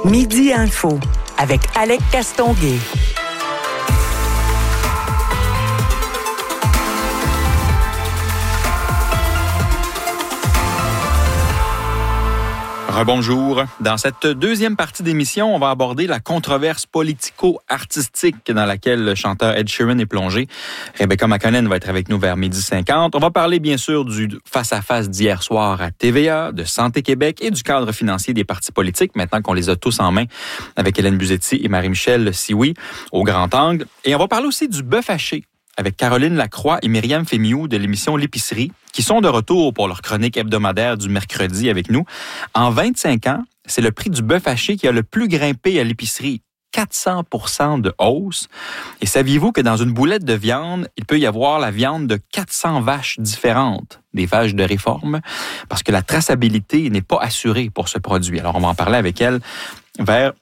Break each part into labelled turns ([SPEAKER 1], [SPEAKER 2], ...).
[SPEAKER 1] Midi Info avec Alec Castonguay.
[SPEAKER 2] Rebonjour. Dans cette deuxième partie d'émission, on va aborder la controverse politico-artistique dans laquelle le chanteur Ed Sheeran est plongé. Rebecca McConnell va être avec nous vers 12h50. On va parler bien sûr du face-à-face d'hier soir à TVA, de Santé Québec et du cadre financier des partis politiques, maintenant qu'on les a tous en main, avec Hélène Buzetti et Marie-Michel Sioui au grand angle. Et on va parler aussi du bœuf haché avec Caroline Lacroix et Myriam Fémiou de l'émission L'Épicerie, qui sont de retour pour leur chronique hebdomadaire du mercredi avec nous. En 25 ans, c'est le prix du bœuf haché qui a le plus grimpé à l'épicerie. 400% de hausse. Et saviez-vous que dans une boulette de viande, il peut y avoir la viande de 400 vaches différentes, des vaches de réforme, parce que la traçabilité n'est pas assurée pour ce produit. Alors, on va en parler avec elle vers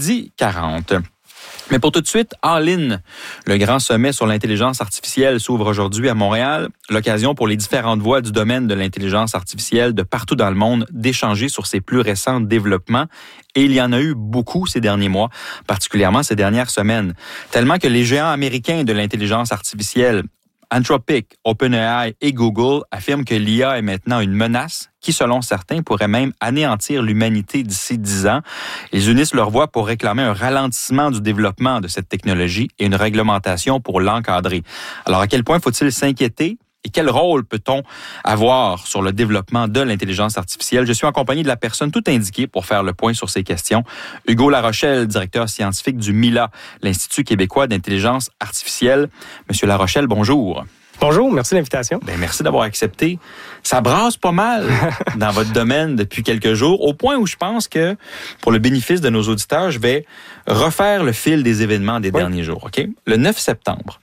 [SPEAKER 2] 12h40. Mais pour tout de suite, All In, le grand sommet sur l'intelligence artificielle s'ouvre aujourd'hui à Montréal. L'occasion pour les différentes voix du domaine de l'intelligence artificielle de partout dans le monde d'échanger sur ses plus récents développements. Et il y en a eu beaucoup ces derniers mois, particulièrement ces dernières semaines. Tellement que les géants américains de l'intelligence artificielle, Anthropic, OpenAI et Google affirment que l'IA est maintenant une menace qui, selon certains, pourrait même anéantir l'humanité d'ici 10 ans. Ils unissent leurs voix pour réclamer un ralentissement du développement de cette technologie et une réglementation pour l'encadrer. Alors, à quel point faut-il s'inquiéter? Et quel rôle peut-on avoir sur le développement de l'intelligence artificielle? Je suis en compagnie de la personne tout indiquée pour faire le point sur ces questions. Hugo Larochelle, directeur scientifique du MILA, l'Institut québécois d'intelligence artificielle. Monsieur Larochelle, bonjour.
[SPEAKER 3] Bonjour, merci de l'invitation.
[SPEAKER 2] Merci d'avoir accepté. Ça brasse pas mal dans votre domaine depuis quelques jours, au point où je pense que, pour le bénéfice de nos auditeurs, je vais refaire le fil des événements des derniers jours. OK? Le 9 septembre,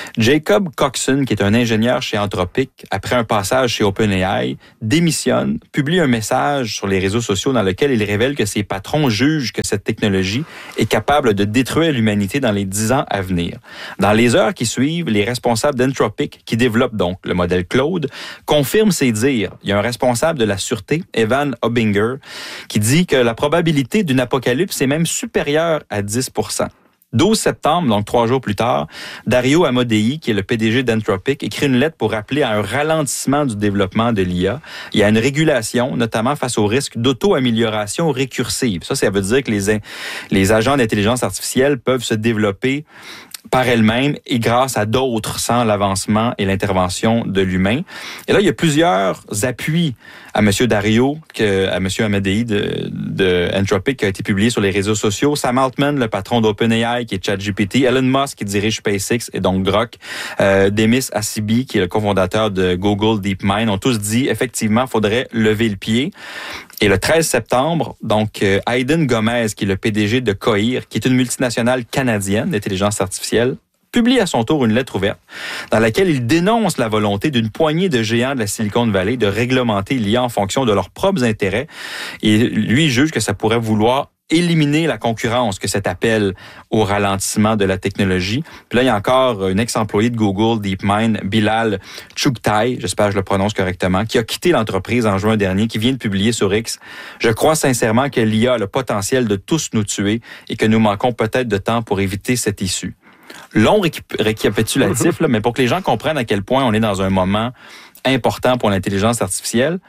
[SPEAKER 2] Jacob Coxon, qui est un ingénieur chez Anthropic, après un passage chez OpenAI, démissionne, publie un message sur les réseaux sociaux dans lequel il révèle que ses patrons jugent que cette technologie est capable de détruire l'humanité dans les 10 ans à venir. Dans les heures qui suivent, les responsables d'Anthropic, qui développe donc le modèle Claude, confirme ses dires. Il y a un responsable de la sûreté, Evan Obinger, qui dit que la probabilité d'une apocalypse est même supérieure à 10%. 12 septembre, donc 3 jours plus tard, Dario Amodei, qui est le PDG d'Anthropic, écrit une lettre pour rappeler à un ralentissement du développement de l'IA. Il y a une régulation, notamment face au risque d'auto-amélioration récursive. Ça veut dire que les agents d'intelligence artificielle peuvent se développer par elles-mêmes et grâce à d'autres sans l'avancement et l'intervention de l'humain. Et là, il y a plusieurs appuis à M. Dario, à M. Amodei de Anthropic qui a été publié sur les réseaux sociaux. Sam Altman, le patron d'OpenAI qui est ChatGPT, Elon Musk qui dirige SpaceX et donc Grok, Demis Hassabis qui est le cofondateur de Google DeepMind ont tous dit effectivement il faudrait lever le pied. Et le 13 septembre, donc Hayden Gomez, qui est le PDG de Cohere, qui est une multinationale canadienne d'intelligence artificielle, publie à son tour une lettre ouverte dans laquelle il dénonce la volonté d'une poignée de géants de la Silicon Valley de réglementer l'IA en fonction de leurs propres intérêts. Et lui juge que ça pourrait vouloir éliminer la concurrence, que cet appel au ralentissement de la technologie. Puis là, il y a encore un ex-employé de Google, DeepMind, Bilal Chugtai, j'espère que je le prononce correctement, qui a quitté l'entreprise en juin dernier, qui vient de publier sur X. Je crois sincèrement que l'IA a le potentiel de tous nous tuer et que nous manquons peut-être de temps pour éviter cette issue. Long récapitulatif, là, mais pour que les gens comprennent à quel point on est dans un moment important pour l'intelligence artificielle,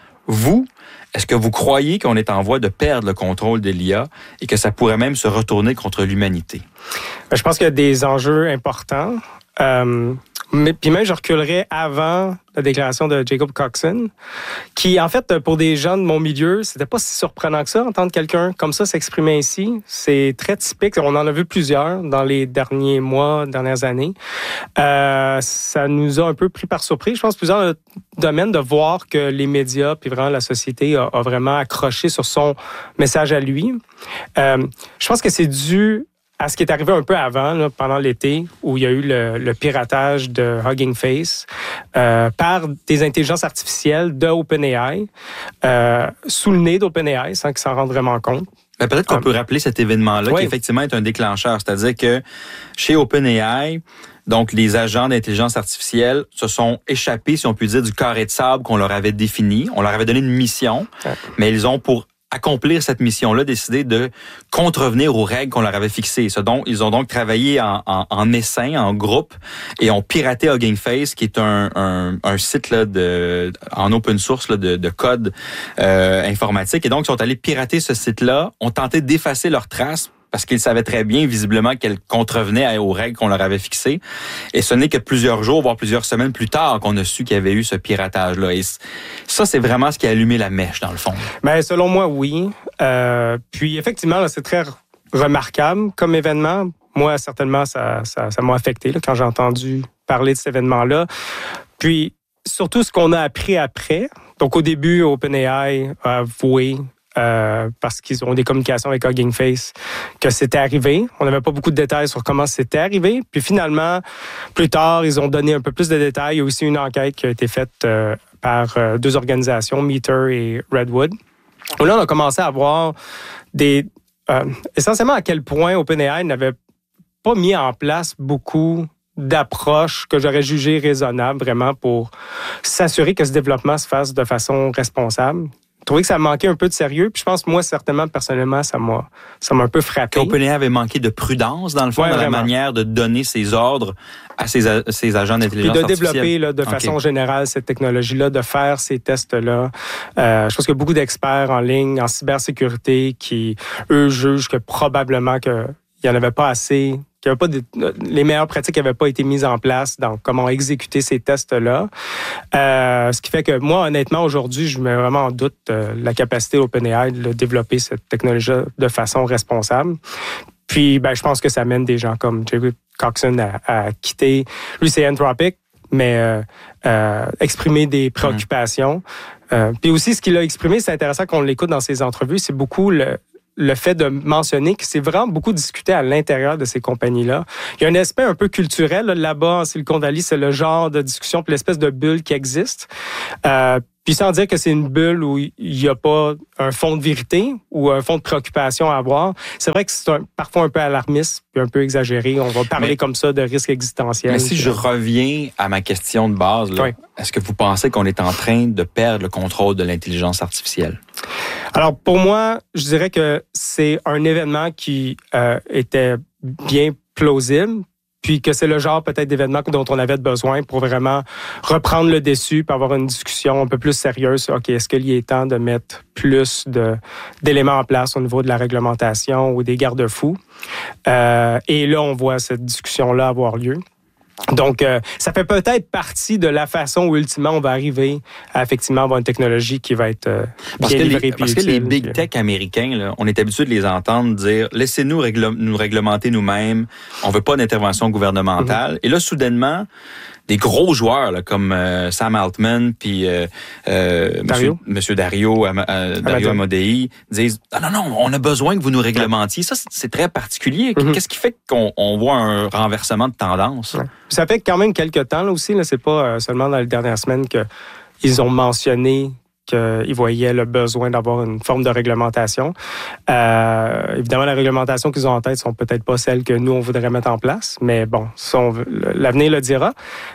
[SPEAKER 2] est-ce que vous croyez qu'on est en voie de perdre le contrôle de l'IA et que ça pourrait même se retourner contre l'humanité?
[SPEAKER 3] Je pense qu'il y a des enjeux importants. Mais puis même, je reculerais avant la déclaration de Jacob Coxon, qui, en fait, pour des gens de mon milieu, c'était pas si surprenant que ça, entendre quelqu'un comme ça s'exprimer ainsi. C'est très typique. On en a vu plusieurs dans les derniers mois, dernières années. Ça nous a un peu pris par surprise, je pense, plusieurs domaines, de voir que les médias, puis vraiment la société, a vraiment accroché sur son message à lui. Je pense que c'est dû à ce qui est arrivé un peu avant, là, pendant l'été, où il y a eu le piratage de Hugging Face par des intelligences artificielles de OpenAI, sous le nez d'OpenAI, sans qu'ils s'en rendent vraiment compte.
[SPEAKER 2] Ben, peut-être qu'on peut rappeler cet événement-là qui effectivement est un déclencheur. C'est-à-dire que chez OpenAI, donc les agents d'intelligence artificielle se sont échappés, si on peut dire, du carré de sable qu'on leur avait défini. On leur avait donné une mission, mais ils ont pour accomplir cette mission-là, décider de contrevenir aux règles qu'on leur avait fixées. Ils ont donc travaillé en essaim, en groupe, et ont piraté Hugging Face, qui est un site là, en open source là, de code informatique. Et donc, ils sont allés pirater ce site-là, ont tenté d'effacer leurs traces, parce qu'ils savaient très bien, visiblement, qu'elles contrevenaient aux règles qu'on leur avait fixées. Et ce n'est que plusieurs jours, voire plusieurs semaines plus tard qu'on a su qu'il y avait eu ce piratage-là. Et ça, c'est vraiment ce qui a allumé la mèche, dans le fond.
[SPEAKER 3] Ben, selon moi, oui. Puis, effectivement, là, c'est très remarquable comme événement. Moi, certainement, ça m'a affecté là, quand j'ai entendu parler de cet événement-là. Puis, surtout ce qu'on a appris après. Donc, au début, OpenAI a avoué parce qu'ils ont des communications avec Hugging Face, que c'était arrivé. On n'avait pas beaucoup de détails sur comment c'était arrivé. Puis finalement, plus tard, ils ont donné un peu plus de détails. Il y a aussi une enquête qui a été faite par deux organisations, Meter et Redwood. Et là, on a commencé à voir essentiellement à quel point OpenAI n'avait pas mis en place beaucoup d'approches que j'aurais jugées raisonnables vraiment pour s'assurer que ce développement se fasse de façon responsable. Je trouvais que ça manquait un peu de sérieux. Puis je pense, moi, certainement, personnellement, ça m'a un peu frappé.
[SPEAKER 2] OpenAI avait manqué de prudence, dans le fond, dans la manière de donner ses ordres à ses agents d'intelligence artificielle.
[SPEAKER 3] Puis de développer là, de façon générale cette technologie-là, de faire ces tests-là. Je pense qu'il y a beaucoup d'experts en ligne, en cybersécurité, qui, eux, jugent que probablement qu'il n'y en avait pas assez, les meilleures pratiques n'avaient pas été mises en place dans comment exécuter ces tests-là. Ce qui fait que moi, honnêtement, aujourd'hui, je mets vraiment en doute la capacité d'OpenAI de développer cette technologie de façon responsable. Puis, je pense que ça mène des gens comme Jacob Coxon à quitter. Lui, c'est Anthropic, mais exprimer des préoccupations. Puis aussi, ce qu'il a exprimé, c'est intéressant qu'on l'écoute dans ses entrevues, c'est beaucoup le fait de mentionner que c'est vraiment beaucoup discuté à l'intérieur de ces compagnies-là. Il y a un aspect un peu culturel là-bas en Silicon Valley, c'est le genre de discussion puis l'espèce de bulle qui existe. Puis sans dire que c'est une bulle où il n'y a pas un fond de vérité ou un fond de préoccupation à avoir, c'est vrai que c'est parfois un peu alarmiste puis un peu exagéré. On va parler comme ça de risques existentiels.
[SPEAKER 2] Mais si je reviens à ma question de base, là, est-ce que vous pensez qu'on est en train de perdre le contrôle de l'intelligence artificielle?
[SPEAKER 3] Alors, pour moi, je dirais que c'est un événement qui était bien plausible, puis que c'est le genre peut-être d'événement dont on avait besoin pour vraiment reprendre le dessus puis avoir une discussion un peu plus sérieuse sur, OK, est-ce qu'il est temps de mettre plus d'éléments en place au niveau de la réglementation ou des garde-fous? Et là, on voit cette discussion-là avoir lieu. Donc, ça fait peut-être partie de la façon où, ultimement, on va arriver à effectivement avoir une technologie qui va être bien livrée.
[SPEAKER 2] Parce que les big tech américains, là, on est habitué de les entendre dire « Laissez-nous nous réglementer nous-mêmes, on veut pas d'intervention gouvernementale. Et là, soudainement, des gros joueurs là, comme Sam Altman puis Monsieur Dario Amodei disent « Non, on a besoin que vous nous réglementiez. » Ça, c'est très particulier. Qu'est-ce qui fait qu'on voit un renversement de tendance?
[SPEAKER 3] Ça fait quand même quelques temps là aussi. Là, c'est pas seulement dans les dernières semaines qu'ils ont mentionné qu'ils voyaient le besoin d'avoir une forme de réglementation. Évidemment, la réglementation qu'ils ont en tête sont peut-être pas celles que nous, on voudrait mettre en place, mais bon, l'avenir le dira.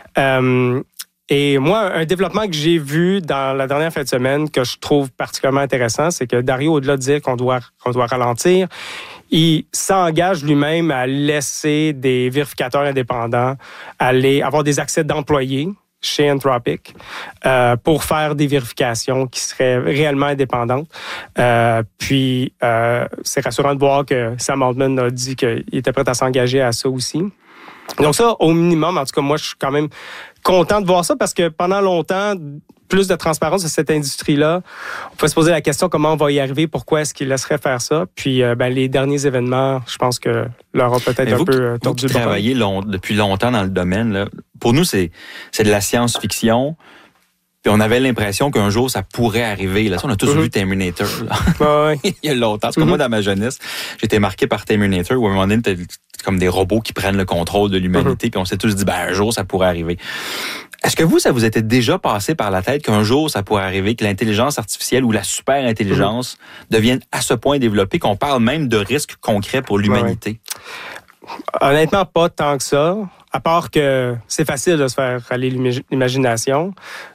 [SPEAKER 3] Et moi, un développement que j'ai vu dans la dernière fin de semaine que je trouve particulièrement intéressant, c'est que Dario, au-delà de dire qu'on doit ralentir, il s'engage lui-même à laisser des vérificateurs indépendants aller avoir des accès d'employés chez Anthropic pour faire des vérifications qui seraient réellement indépendantes. Puis, c'est rassurant de voir que Sam Altman a dit qu'il était prêt à s'engager à ça aussi. Donc ça, au minimum, en tout cas, moi, je suis quand même content de voir ça parce que pendant longtemps, plus de transparence de cette industrie-là, on peut se poser la question comment on va y arriver, pourquoi est-ce qu'ils laisseraient faire ça. Puis les derniers événements, je pense que leur ont peut-être un peu tordu le bras.
[SPEAKER 2] Vous travaillez depuis longtemps dans le domaine, là. Pour nous, c'est de la science-fiction. Puis on avait l'impression qu'un jour, ça pourrait arriver. Là, ça, on a tous vu Terminator. Là. Il y a longtemps. Parce que moi, dans ma jeunesse, j'étais marqué par Terminator, où à un moment donné, t'as comme des robots qui prennent le contrôle de l'humanité. Puis on s'est tous dit, un jour, ça pourrait arriver. Est-ce que vous, ça vous était déjà passé par la tête qu'un jour, ça pourrait arriver, que l'intelligence artificielle ou la super-intelligence devienne à ce point développée qu'on parle même de risques concrets pour l'humanité?
[SPEAKER 3] Honnêtement, pas tant que ça. à part que c'est facile de se faire aller l'imagination.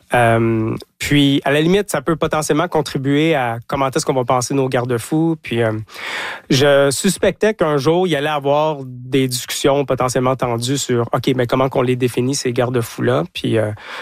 [SPEAKER 3] Puis, à la limite, ça peut potentiellement contribuer à comment est-ce qu'on va penser nos garde-fous. Puis, je suspectais qu'un jour, il y allait avoir des discussions potentiellement tendues sur, OK, mais comment qu'on les définit, ces garde-fous-là? Puis,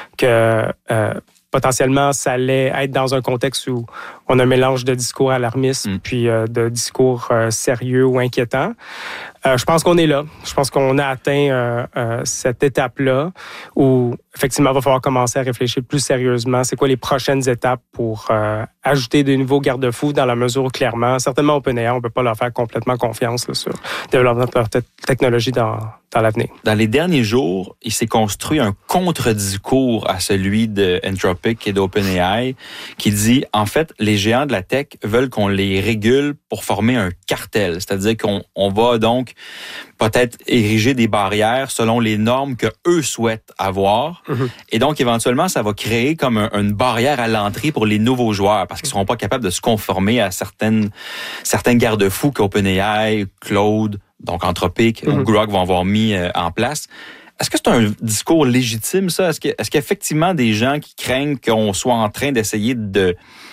[SPEAKER 3] potentiellement, ça allait être dans un contexte où on a un mélange de discours alarmistes puis de discours sérieux ou inquiétants. Je pense qu'on est là. Je pense qu'on a atteint cette étape-là où, effectivement, il va falloir commencer à réfléchir plus sérieusement. C'est quoi les prochaines étapes pour ajouter de nouveaux garde-fous dans la mesure où, clairement, certainement OpenAI, on ne peut pas leur faire complètement confiance là, sur le développement de leur technologie dans l'avenir.
[SPEAKER 2] Dans les derniers jours, il s'est construit un contre-discours à celui de Anthropic et d'OpenAI qui dit, en fait, les géants de la tech veulent qu'on les régule pour former un cartel. C'est-à-dire qu'on va donc peut-être ériger des barrières selon les normes que eux souhaitent avoir. Mm-hmm. Et donc, éventuellement, ça va créer comme une barrière à l'entrée pour les nouveaux joueurs parce qu'ils ne seront pas capables de se conformer à certains garde-fous qu'OpenAI, Claude, donc Anthropic ou Grok vont avoir mis en place. Est-ce que c'est un discours légitime, ça? Est-ce qu'il y a effectivement des gens qui craignent qu'on soit en train d'essayer de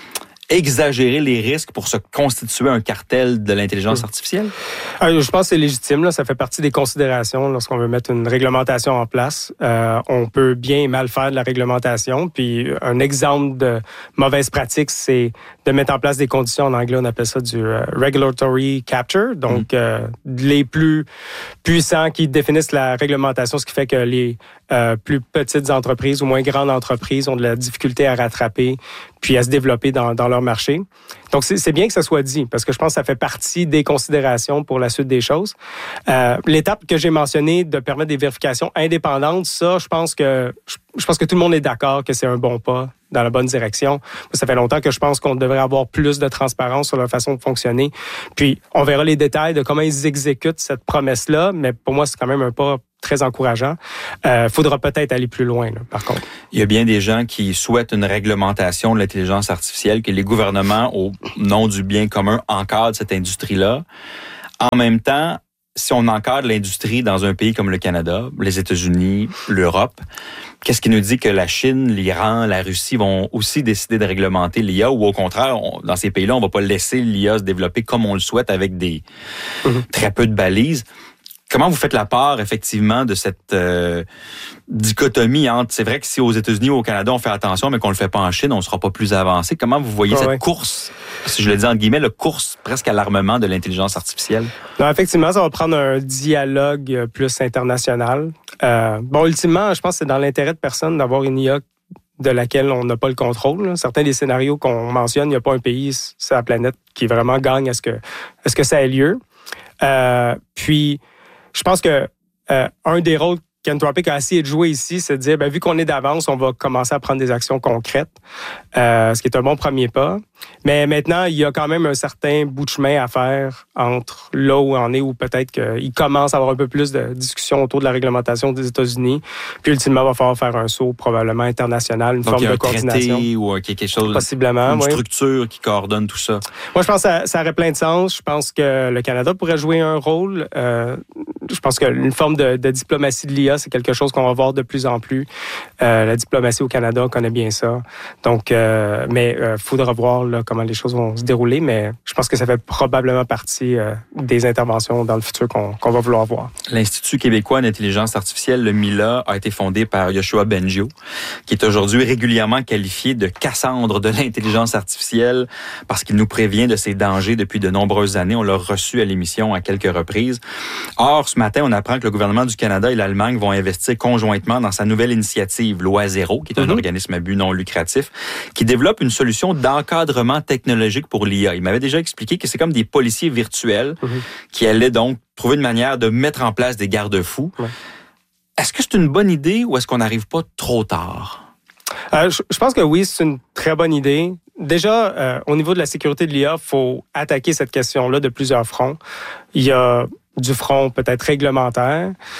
[SPEAKER 2] exagérer les risques pour se constituer un cartel de l'intelligence artificielle?
[SPEAKER 3] Je pense que c'est légitime. Là. Ça fait partie des considérations lorsqu'on veut mettre une réglementation en place. On peut bien et mal faire de la réglementation. Puis un exemple de mauvaise pratique, c'est de mettre en place des conditions. En anglais, on appelle ça du regulatory capture. Donc, les plus puissants qui définissent la réglementation, ce qui fait que les plus petites entreprises ou moins grandes entreprises ont de la difficulté à rattraper puis à se développer dans leur marché. Donc, c'est bien que ça soit dit, parce que je pense que ça fait partie des considérations pour la suite des choses. L'étape que j'ai mentionnée de permettre des vérifications indépendantes, ça, je pense que tout le monde est d'accord que c'est un bon pas dans la bonne direction. Ça fait longtemps que je pense qu'on devrait avoir plus de transparence sur leur façon de fonctionner. Puis, on verra les détails de comment ils exécutent cette promesse-là, mais pour moi, c'est quand même un pas très encourageant. Faudra peut-être aller plus loin, là, par contre.
[SPEAKER 2] Il y a bien des gens qui souhaitent une réglementation de l'intelligence artificielle, que les gouvernements, au nom du bien commun, encadrent cette industrie-là. En même temps, si on encadre l'industrie dans un pays comme le Canada, les États-Unis, l'Europe, qu'est-ce qui nous dit que la Chine, l'Iran, la Russie vont aussi décider de réglementer l'IA ou au contraire, dans ces pays-là, on va pas laisser l'IA se développer comme on le souhaite avec des très peu de balises? Comment vous faites la part, effectivement, de cette dichotomie entre... C'est vrai que si aux États-Unis ou au Canada, on fait attention, mais qu'on le fait pas en Chine, on sera pas plus avancé. Comment vous voyez cette course, si je le dis entre guillemets, la course presque à l'armement de l'intelligence artificielle?
[SPEAKER 3] Non, effectivement, ça va prendre un dialogue plus international. Ultimement, je pense que c'est dans l'intérêt de personne d'avoir une IA de laquelle on n'a pas le contrôle. Là. Certains des scénarios qu'on mentionne, il n'y a pas un pays sur la planète qui vraiment gagne à ce que ça ait lieu. Puis... Je pense que un des rôles qu'Anthropic a essayé de jouer ici, c'est de dire, vu qu'on est d'avance, on va commencer à prendre des actions concrètes, ce qui est un bon premier pas. Mais maintenant, il y a quand même un certain bout de chemin à faire entre là où on est, où peut-être qu'il commence à avoir un peu plus de discussion autour de la réglementation des États-Unis. Puis, ultimement, il va falloir faire un saut probablement international, une
[SPEAKER 2] donc,
[SPEAKER 3] forme de coordination.
[SPEAKER 2] Traité ou quelque chose,
[SPEAKER 3] possiblement,
[SPEAKER 2] une structure qui coordonne tout ça.
[SPEAKER 3] Moi, je pense que ça aurait plein de sens. Je pense que le Canada pourrait jouer un rôle. Je pense qu'une forme de diplomatie de l'IA, c'est quelque chose qu'on va voir de plus en plus. La diplomatie au Canada, on connaît bien ça. Donc, mais faudra voir là, comment les choses vont se dérouler. Mais je pense que ça fait probablement partie des interventions dans le futur qu'on va vouloir voir.
[SPEAKER 2] L'Institut québécois d'intelligence artificielle, le MILA, a été fondé par Yoshua Bengio, qui est aujourd'hui régulièrement qualifié de Cassandre de l'intelligence artificielle parce qu'il nous prévient de ses dangers depuis de nombreuses années. On l'a reçu à l'émission à quelques reprises. Or, ce matin, on apprend que le gouvernement du Canada et l'Allemagne vont investir conjointement dans sa nouvelle initiative, Loi Zéro, qui est un organisme à but non lucratif, qui développe une solution d'encadrement technologique pour l'IA. Il m'avait déjà expliqué que c'est comme des policiers virtuels qui allaient donc trouver une manière de mettre en place des garde-fous. Est-ce que c'est une bonne idée ou est-ce qu'on n'arrive pas trop tard?
[SPEAKER 3] Je pense que oui, c'est une très bonne idée. Déjà, au niveau de la sécurité de l'IA, il faut attaquer cette question-là de plusieurs fronts. Il y a du front peut-être réglementaire.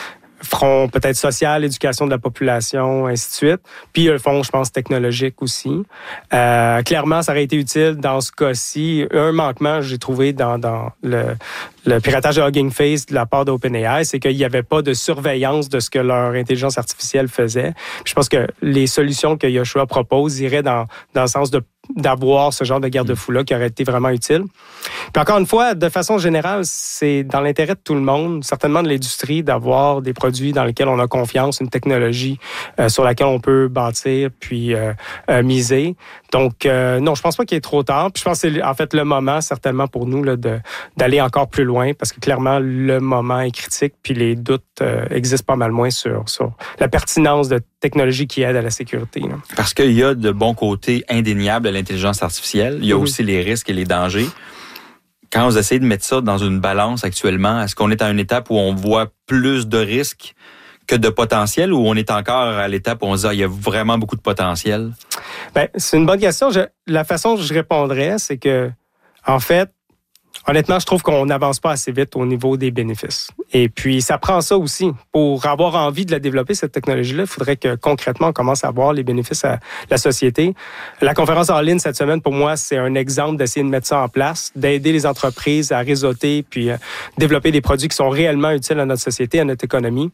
[SPEAKER 3] front peut-être social, éducation de la population, ainsi de suite. Puis le front, je pense, technologique aussi. Clairement, ça aurait été utile dans ce cas-ci. Un manquement, j'ai trouvé dans le piratage de Hugging Face de la part d'OpenAI, c'est qu'il n'y avait pas de surveillance de ce que leur intelligence artificielle faisait. Puis je pense que les solutions que Yoshua propose iraient dans le sens d'avoir ce genre de garde-fou-là qui aurait été vraiment utile. Puis encore une fois, de façon générale, c'est dans l'intérêt de tout le monde, certainement de l'industrie, d'avoir des produits dans lesquels on a confiance, une technologie sur laquelle on peut bâtir puis miser. Donc, non, je pense pas qu'il est trop tard. Puis je pense que c'est en fait le moment, certainement pour nous, là, d'aller encore plus loin parce que clairement, le moment est critique puis les doutes existent pas mal moins sur la pertinence de technologies qui aident à la sécurité. Là.
[SPEAKER 2] Parce qu'il y a de bons côtés indéniables à l'intelligence artificielle. Il y a aussi les risques et les dangers. Quand vous essayez de mettre ça dans une balance actuellement, est-ce qu'on est à une étape où on voit plus de risques que de potentiel ou on est encore à l'étape où on se dit il y a vraiment beaucoup de potentiel?
[SPEAKER 3] Bien, c'est une bonne question. La façon dont je répondrais, c'est que, en fait, honnêtement, je trouve qu'on n'avance pas assez vite au niveau des bénéfices. Et puis, ça prend ça aussi. Pour avoir envie de la développer, cette technologie-là, il faudrait que concrètement, on commence à voir les bénéfices à la société. La conférence en ligne cette semaine, pour moi, c'est un exemple d'essayer de mettre ça en place, d'aider les entreprises à réseauter puis développer des produits qui sont réellement utiles à notre société, à notre économie.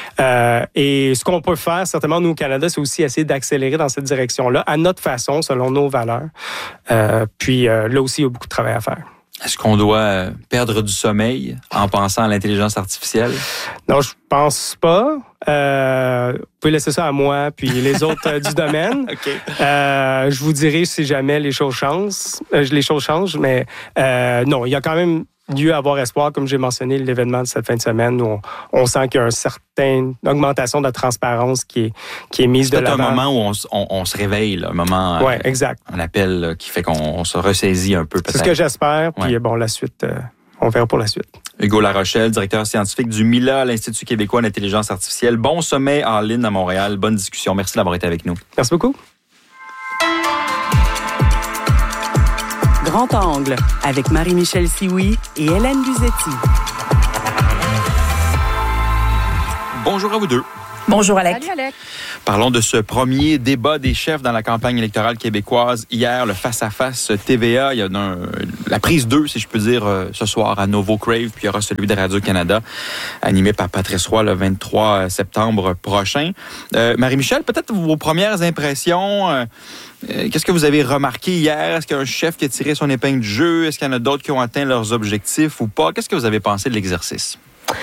[SPEAKER 3] Et ce qu'on peut faire, certainement, nous, au Canada, c'est aussi essayer d'accélérer dans cette direction-là, à notre façon, selon nos valeurs. Puis là aussi, il y a beaucoup de travail à faire.
[SPEAKER 2] Est-ce qu'on doit perdre du sommeil en pensant à l'intelligence artificielle?
[SPEAKER 3] Non, je pense pas. Vous pouvez laisser ça à moi puis les autres du domaine.
[SPEAKER 2] Okay.
[SPEAKER 3] Je vous dirai si jamais les choses changent, mais non, il y a quand même lieu à avoir espoir, comme j'ai mentionné l'événement de cette fin de semaine où on sent qu'il y a une certaine augmentation de la transparence qui est mise de l'avant.
[SPEAKER 2] C'est un moment où on se réveille, là, un moment,
[SPEAKER 3] ouais, exact.
[SPEAKER 2] Un appel là, qui fait qu'on se ressaisit un peu peut-être.
[SPEAKER 3] C'est ce que j'espère, puis bon, la suite, on verra pour la suite.
[SPEAKER 2] Hugo Larochelle, directeur scientifique du MILA, l'Institut québécois d'intelligence artificielle. Bon sommet en ligne à Montréal, bonne discussion. Merci d'avoir été avec nous.
[SPEAKER 3] Merci beaucoup.
[SPEAKER 1] Grand Angle, avec Marie-Michel Sioui et Hélène Luzetti.
[SPEAKER 2] Bonjour à vous deux.
[SPEAKER 4] Bonjour, Alec.
[SPEAKER 5] Salut, Alec.
[SPEAKER 2] Parlons de ce premier débat des chefs dans la campagne électorale québécoise. Hier, le face-à-face TVA. Il y a la prise 2, si je peux dire, ce soir à Novo Crave. Puis il y aura celui de Radio-Canada, animé par Patrice Roy le 23 septembre prochain. Marie-Michel, peut-être vos premières impressions. Qu'est-ce que vous avez remarqué hier? Est-ce qu'il y a un chef qui a tiré son épingle du jeu? Est-ce qu'il y en a d'autres qui ont atteint leurs objectifs ou pas? Qu'est-ce que vous avez pensé de l'exercice?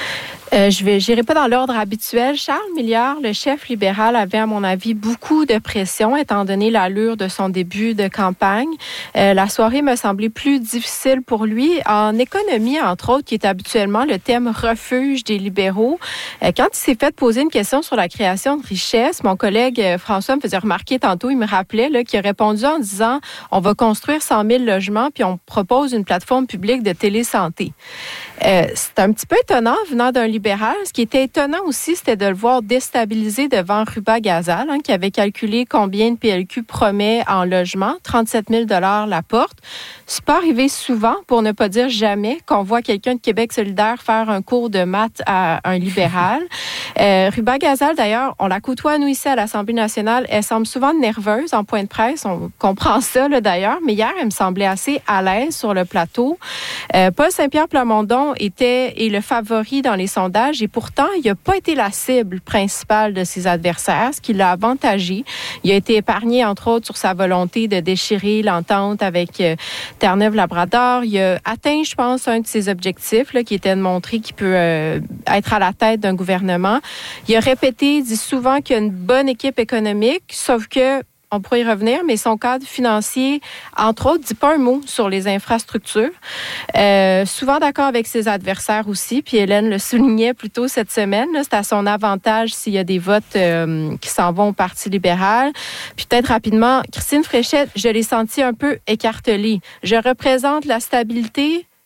[SPEAKER 5] J'irai pas dans l'ordre habituel. Charles Milliard, le chef libéral, avait, à mon avis, beaucoup de pression, étant donné l'allure de son début de campagne. La soirée me semblait plus difficile pour lui. En économie, entre autres, qui est habituellement le thème refuge des libéraux, quand il s'est fait poser une question sur la création de richesse, mon collègue François me faisait remarquer tantôt, il me rappelait qu'il a répondu en disant « On va construire 100 000 logements, puis on propose une plateforme publique de télésanté ». C'est un petit peu étonnant venant d'un libéral. Ce qui était étonnant aussi, c'était de le voir déstabilisé devant Ruba Gazal, qui avait calculé combien de PLQ promet en logement, 37 000 la porte. C'est pas arrivé souvent, pour ne pas dire jamais, qu'on voit quelqu'un de Québec solidaire faire un cours de maths à un libéral. Ruba Gazal, d'ailleurs, on la côtoie, nous, ici, à l'Assemblée nationale. Elle semble souvent nerveuse en point de presse. On comprend ça, là, d'ailleurs. Mais hier, elle me semblait assez à l'aise sur le plateau. Paul Saint-Pierre Plamondon est le favori dans les sondages et pourtant, il n'a pas été la cible principale de ses adversaires, ce qui l'a avantagé. Il a été épargné, entre autres, sur sa volonté de déchirer l'entente avec Terre-Neuve-Labrador. Il a atteint, je pense, un de ses objectifs, qui était de montrer qu'il peut être à la tête d'un gouvernement. Il a répété, il dit souvent qu'il y a une bonne équipe économique, sauf que on pourrait y revenir, mais son cadre financier, entre autres, dit pas un mot sur les infrastructures. Souvent d'accord avec ses adversaires aussi, puis Hélène le soulignait plus tôt cette semaine, c'est à son avantage s'il y a des votes qui s'en vont au Parti libéral. Puis peut-être rapidement, Christine Fréchette, je l'ai sentie un peu écartelée. Je représente la stabilité,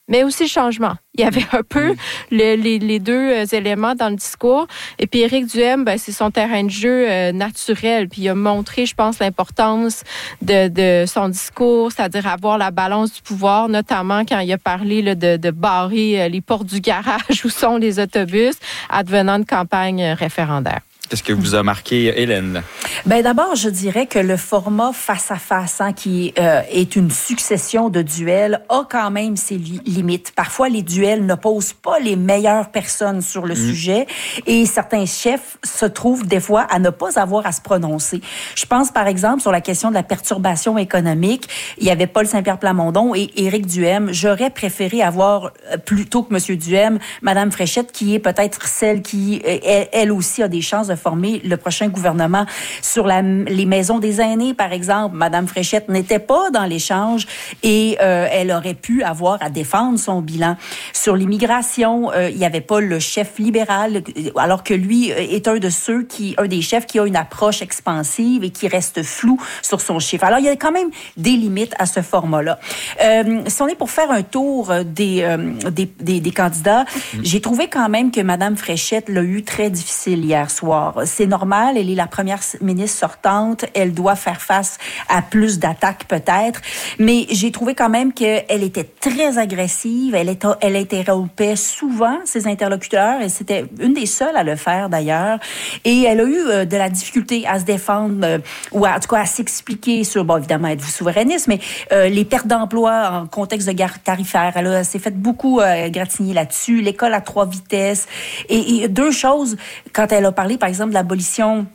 [SPEAKER 5] mais aussi le changement. Il y avait un peu les deux éléments dans le discours. Et puis Éric Duhaime, c'est son terrain de jeu naturel. Puis il a montré, je pense, l'importance de son discours, c'est-à-dire avoir la balance du pouvoir, notamment quand il a parlé là, de barrer les portes du garage où sont les autobus, advenant de campagne référendaire.
[SPEAKER 2] Qu'est-ce que vous a marqué, Hélène?
[SPEAKER 4] D'abord, je dirais que le format face-à-face, qui est une succession de duels, a quand même ses limites. Parfois, les duels ne posent pas les meilleures personnes sur le sujet et certains chefs se trouvent des fois à ne pas avoir à se prononcer. Je pense, par exemple, sur la question de la perturbation économique, il y avait Paul Saint-Pierre Plamondon et Éric Duhaime. J'aurais préféré avoir, plutôt que M. Duhaime, Mme Fréchette, qui est peut-être celle qui, elle aussi, a des chances de former le prochain gouvernement. Sur les maisons des aînés, par exemple, Mme Fréchette n'était pas dans l'échange et elle aurait pu avoir à défendre son bilan. Sur l'immigration, il n'y avait pas le chef libéral, alors que lui est un des chefs qui a une approche expansive et qui reste flou sur son chiffre. Alors, il y a quand même des limites à ce format-là. Si on est pour faire un tour des candidats, j'ai trouvé quand même que Mme Fréchette l'a eu très difficile hier soir. C'est normal, elle est la première ministre sortante, elle doit faire face à plus d'attaques peut-être, mais j'ai trouvé quand même qu'elle était très agressive, elle interrompait souvent ses interlocuteurs, et c'était une des seules à le faire d'ailleurs, et elle a eu de la difficulté à se défendre, ou en tout cas à s'expliquer sur, évidemment, êtes-vous souverainiste, mais les pertes d'emploi en contexte de guerre tarifaire, elle s'est fait beaucoup gratigner là-dessus, l'école à 3 vitesses, et deux choses, quand elle a parlé, par exemple, de l'abolition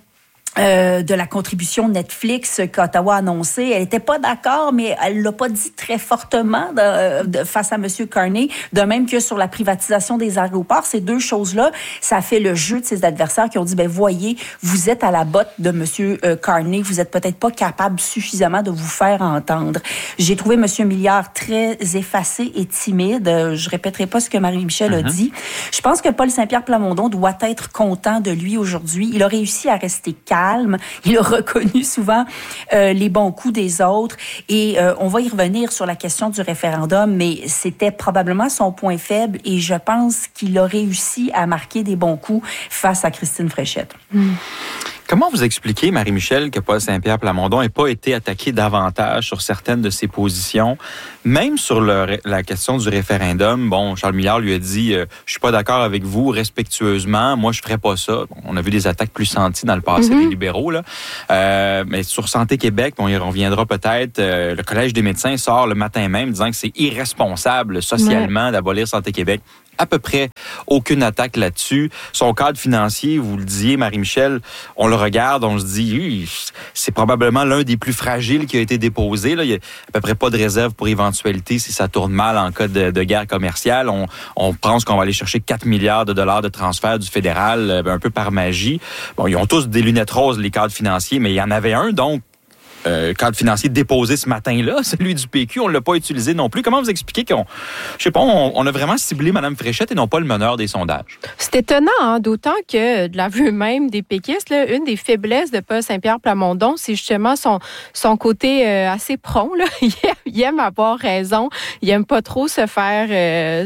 [SPEAKER 4] de la contribution Netflix qu'Ottawa a annoncée. Elle n'était pas d'accord, mais elle l'a pas dit très fortement face à M. Carney, de même que sur la privatisation des aéroports. Ces deux choses-là, ça a fait le jeu de ses adversaires qui ont dit, voyez, vous êtes à la botte de M. Carney, vous êtes peut-être pas capable suffisamment de vous faire entendre. J'ai trouvé M. Milliard très effacé et timide. Je répéterai pas ce que Marie-Michel a dit. Je pense que Paul Saint-Pierre Plamondon doit être content de lui aujourd'hui. Il a réussi à rester calme. Il a reconnu souvent les bons coups des autres. Et on va y revenir sur la question du référendum, mais c'était probablement son point faible et je pense qu'il a réussi à marquer des bons coups face à Christine Fréchette.
[SPEAKER 2] Comment vous expliquez, Marie-Michel, que Paul Saint-Pierre Plamondon n'ait pas été attaqué davantage sur certaines de ses positions, même sur la question du référendum? Charles Milliard lui a dit « Je suis pas d'accord avec vous, respectueusement, moi je ferais pas ça ». On a vu des attaques plus senties dans le passé des libéraux, là. Mais sur Santé Québec, on y reviendra peut-être, le Collège des médecins sort le matin même disant que c'est irresponsable socialement d'abolir Santé Québec. À peu près aucune attaque là-dessus. Son cadre financier, vous le disiez, Marie-Michel, on le regarde, on se dit, c'est probablement l'un des plus fragiles qui a été déposé. Là. Il n'y a à peu près pas de réserve pour éventualité si ça tourne mal en cas de guerre commerciale. On pense qu'on va aller chercher 4 milliards de dollars de transfert du fédéral, un peu par magie. Ils ont tous des lunettes roses, les cadres financiers, mais il y en avait un, donc, cadre financier déposé ce matin-là, celui du PQ, on ne l'a pas utilisé non plus. Comment vous expliquez qu'on a vraiment ciblé Mme Fréchette et non pas le meneur des sondages? C'est
[SPEAKER 5] étonnant, d'autant que de l'aveu même des péquistes, là, une des faiblesses de Paul Saint-Pierre Plamondon, c'est justement son côté assez prompt. Là. Il aime avoir raison. Il aime pas trop se faire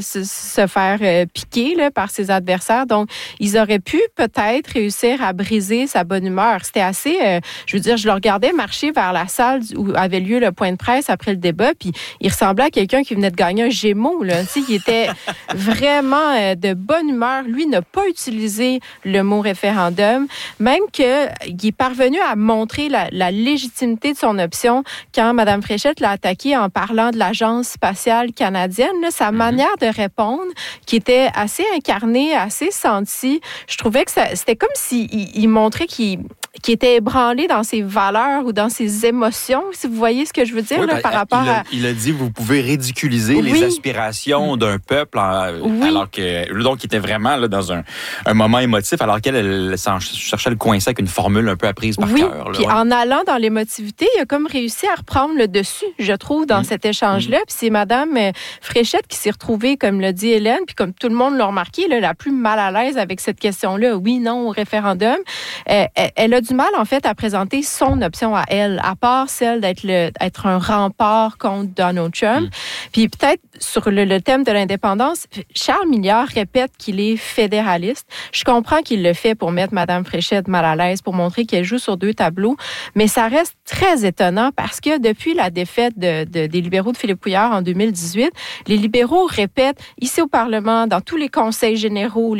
[SPEAKER 5] piquer là, par ses adversaires. Donc, ils auraient pu peut-être réussir à briser sa bonne humeur. C'était assez... je le regardais marcher vers la salle où avait lieu le point de presse après le débat, puis il ressemblait à quelqu'un qui venait de gagner un Gémeaux. Là. Il était vraiment de bonne humeur. Lui n'a pas utilisé le mot référendum, même qu'il est parvenu à montrer la légitimité de son option quand Mme Fréchette l'a attaqué en parlant de l'Agence spatiale canadienne. Là, sa manière de répondre, qui était assez incarnée, assez sentie, je trouvais que c'était comme s'il montrait qu'il était ébranlé dans ses valeurs ou dans ses émotions, si vous voyez ce que je veux dire, là, par rapport à...
[SPEAKER 2] Il a dit, vous pouvez ridiculiser les aspirations d'un peuple, alors que, donc, il était vraiment là, dans un moment émotif, alors qu'elle cherchait à le coincer avec une formule un peu apprise par cœur.
[SPEAKER 5] Puis en allant dans l'émotivité, il a comme réussi à reprendre le dessus, je trouve, dans cet échange-là. Puis c'est Mme Fréchette qui s'est retrouvée, comme l'a dit Hélène, puis comme tout le monde l'a remarqué, là, la plus mal à l'aise avec cette question-là, oui, non, au référendum. Elle a du mal, en fait, à présenter son option à elle, à part celle d'être un rempart contre Donald Trump. Puis peut-être sur le thème de l'indépendance, Charles Milliard répète qu'il est fédéraliste. Je comprends qu'il le fait pour mettre Mme Fréchette mal à l'aise, pour montrer qu'elle joue sur 2 tableaux, mais ça reste très étonnant parce que depuis la défaite des libéraux de Philippe Couillard en 2018, les libéraux répètent ici au Parlement, dans tous les conseils généraux,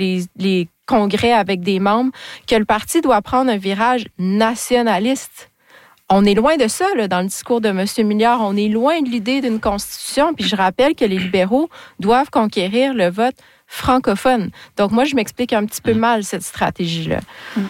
[SPEAKER 5] les congrès avec des membres, que le parti doit prendre un virage nationaliste. On est loin de ça, là, dans le discours de M. Milliard. On est loin de l'idée d'une constitution. Puis je rappelle que les libéraux doivent conquérir le vote francophone. Donc moi, je m'explique un petit peu mal cette stratégie-là.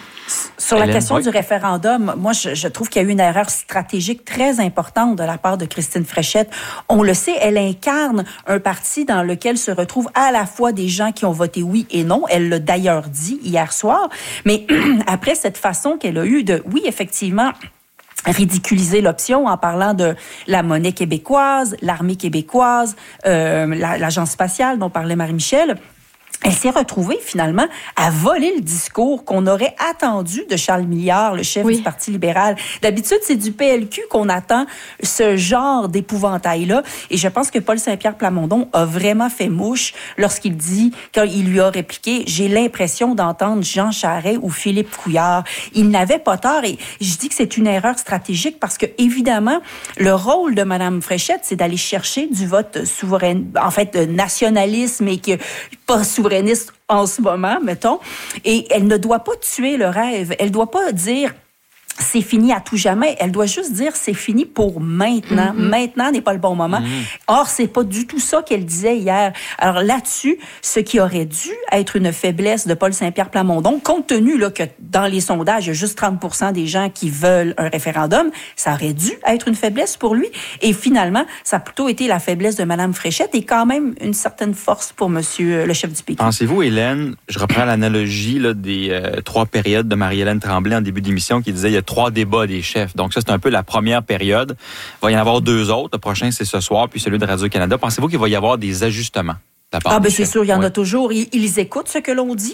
[SPEAKER 4] Sur la question du référendum, moi, je trouve qu'il y a eu une erreur stratégique très importante de la part de Christine Fréchette. On le sait, elle incarne un parti dans lequel se retrouvent à la fois des gens qui ont voté oui et non. Elle l'a d'ailleurs dit hier soir. Mais après cette façon qu'elle a eue de, oui, effectivement, ridiculiser l'option en parlant de la monnaie québécoise, l'armée québécoise, l'agence spatiale dont parlait Marie-Michel, elle s'est retrouvée, finalement, à voler le discours qu'on aurait attendu de Charles Milliard, le chef du Parti libéral. D'habitude, c'est du PLQ qu'on attend ce genre d'épouvantail-là. Et je pense que Paul Saint-Pierre Plamondon a vraiment fait mouche lorsqu'il dit, quand il lui a répliqué, « J'ai l'impression d'entendre Jean Charest ou Philippe Couillard. » Il n'avait pas tort. Et je dis que c'est une erreur stratégique parce que, évidemment, le rôle de Mme Fréchette, c'est d'aller chercher du vote souverain, en fait, nationalisme et que pas souverainiste en ce moment, mettons, et elle ne doit pas tuer le rêve. Elle ne doit pas dire c'est fini à tout jamais. Elle doit juste dire c'est fini pour maintenant. Maintenant n'est pas le bon moment. Or, c'est pas du tout ça qu'elle disait hier. Alors là-dessus, ce qui aurait dû être une faiblesse de Paul Saint-Pierre Plamondon, compte tenu là, que dans les sondages, il y a juste 30% des gens qui veulent un référendum, ça aurait dû être une faiblesse pour lui. Et finalement, ça a plutôt été la faiblesse de Mme Fréchette et quand même une certaine force pour monsieur le chef du PQ.
[SPEAKER 2] Pensez-vous, Hélène, je reprends l'analogie là, des 3 périodes de Marie-Hélène Tremblay en début d'émission qui disait il y a 3 débats des chefs. Donc ça, c'est un peu la première période. Il va y en avoir 2 autres. Le prochain, c'est ce soir, puis celui de Radio-Canada. Pensez-vous qu'il va y avoir des ajustements?
[SPEAKER 4] C'est sûr, il y en a toujours. Ils écoutent ce que l'on dit.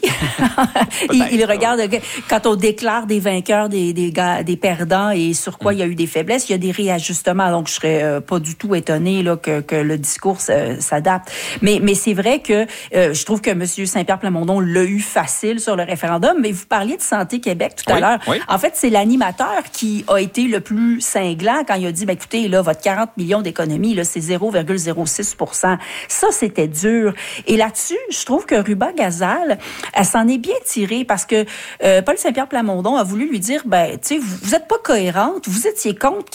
[SPEAKER 4] Ils regardent quand on déclare des vainqueurs, des perdants et sur quoi il y a eu des faiblesses, il y a des réajustements. Donc, je serais pas du tout étonnée là, que le discours s'adapte. Mais c'est vrai que je trouve que M. Saint-Pierre Plamondon l'a eu facile sur le référendum. Mais vous parliez de Santé Québec tout à l'heure. Oui. En fait, c'est l'animateur qui a été le plus cinglant quand il a dit, écoutez, là, votre 40 millions d'économies, là, c'est 0,06%. Ça, c'était dur. Et là-dessus, je trouve que Ruba Gazal, elle s'en est bien tirée parce que Paul Saint-Pierre Plamondon a voulu lui dire, tu sais, vous êtes pas cohérente, vous étiez contre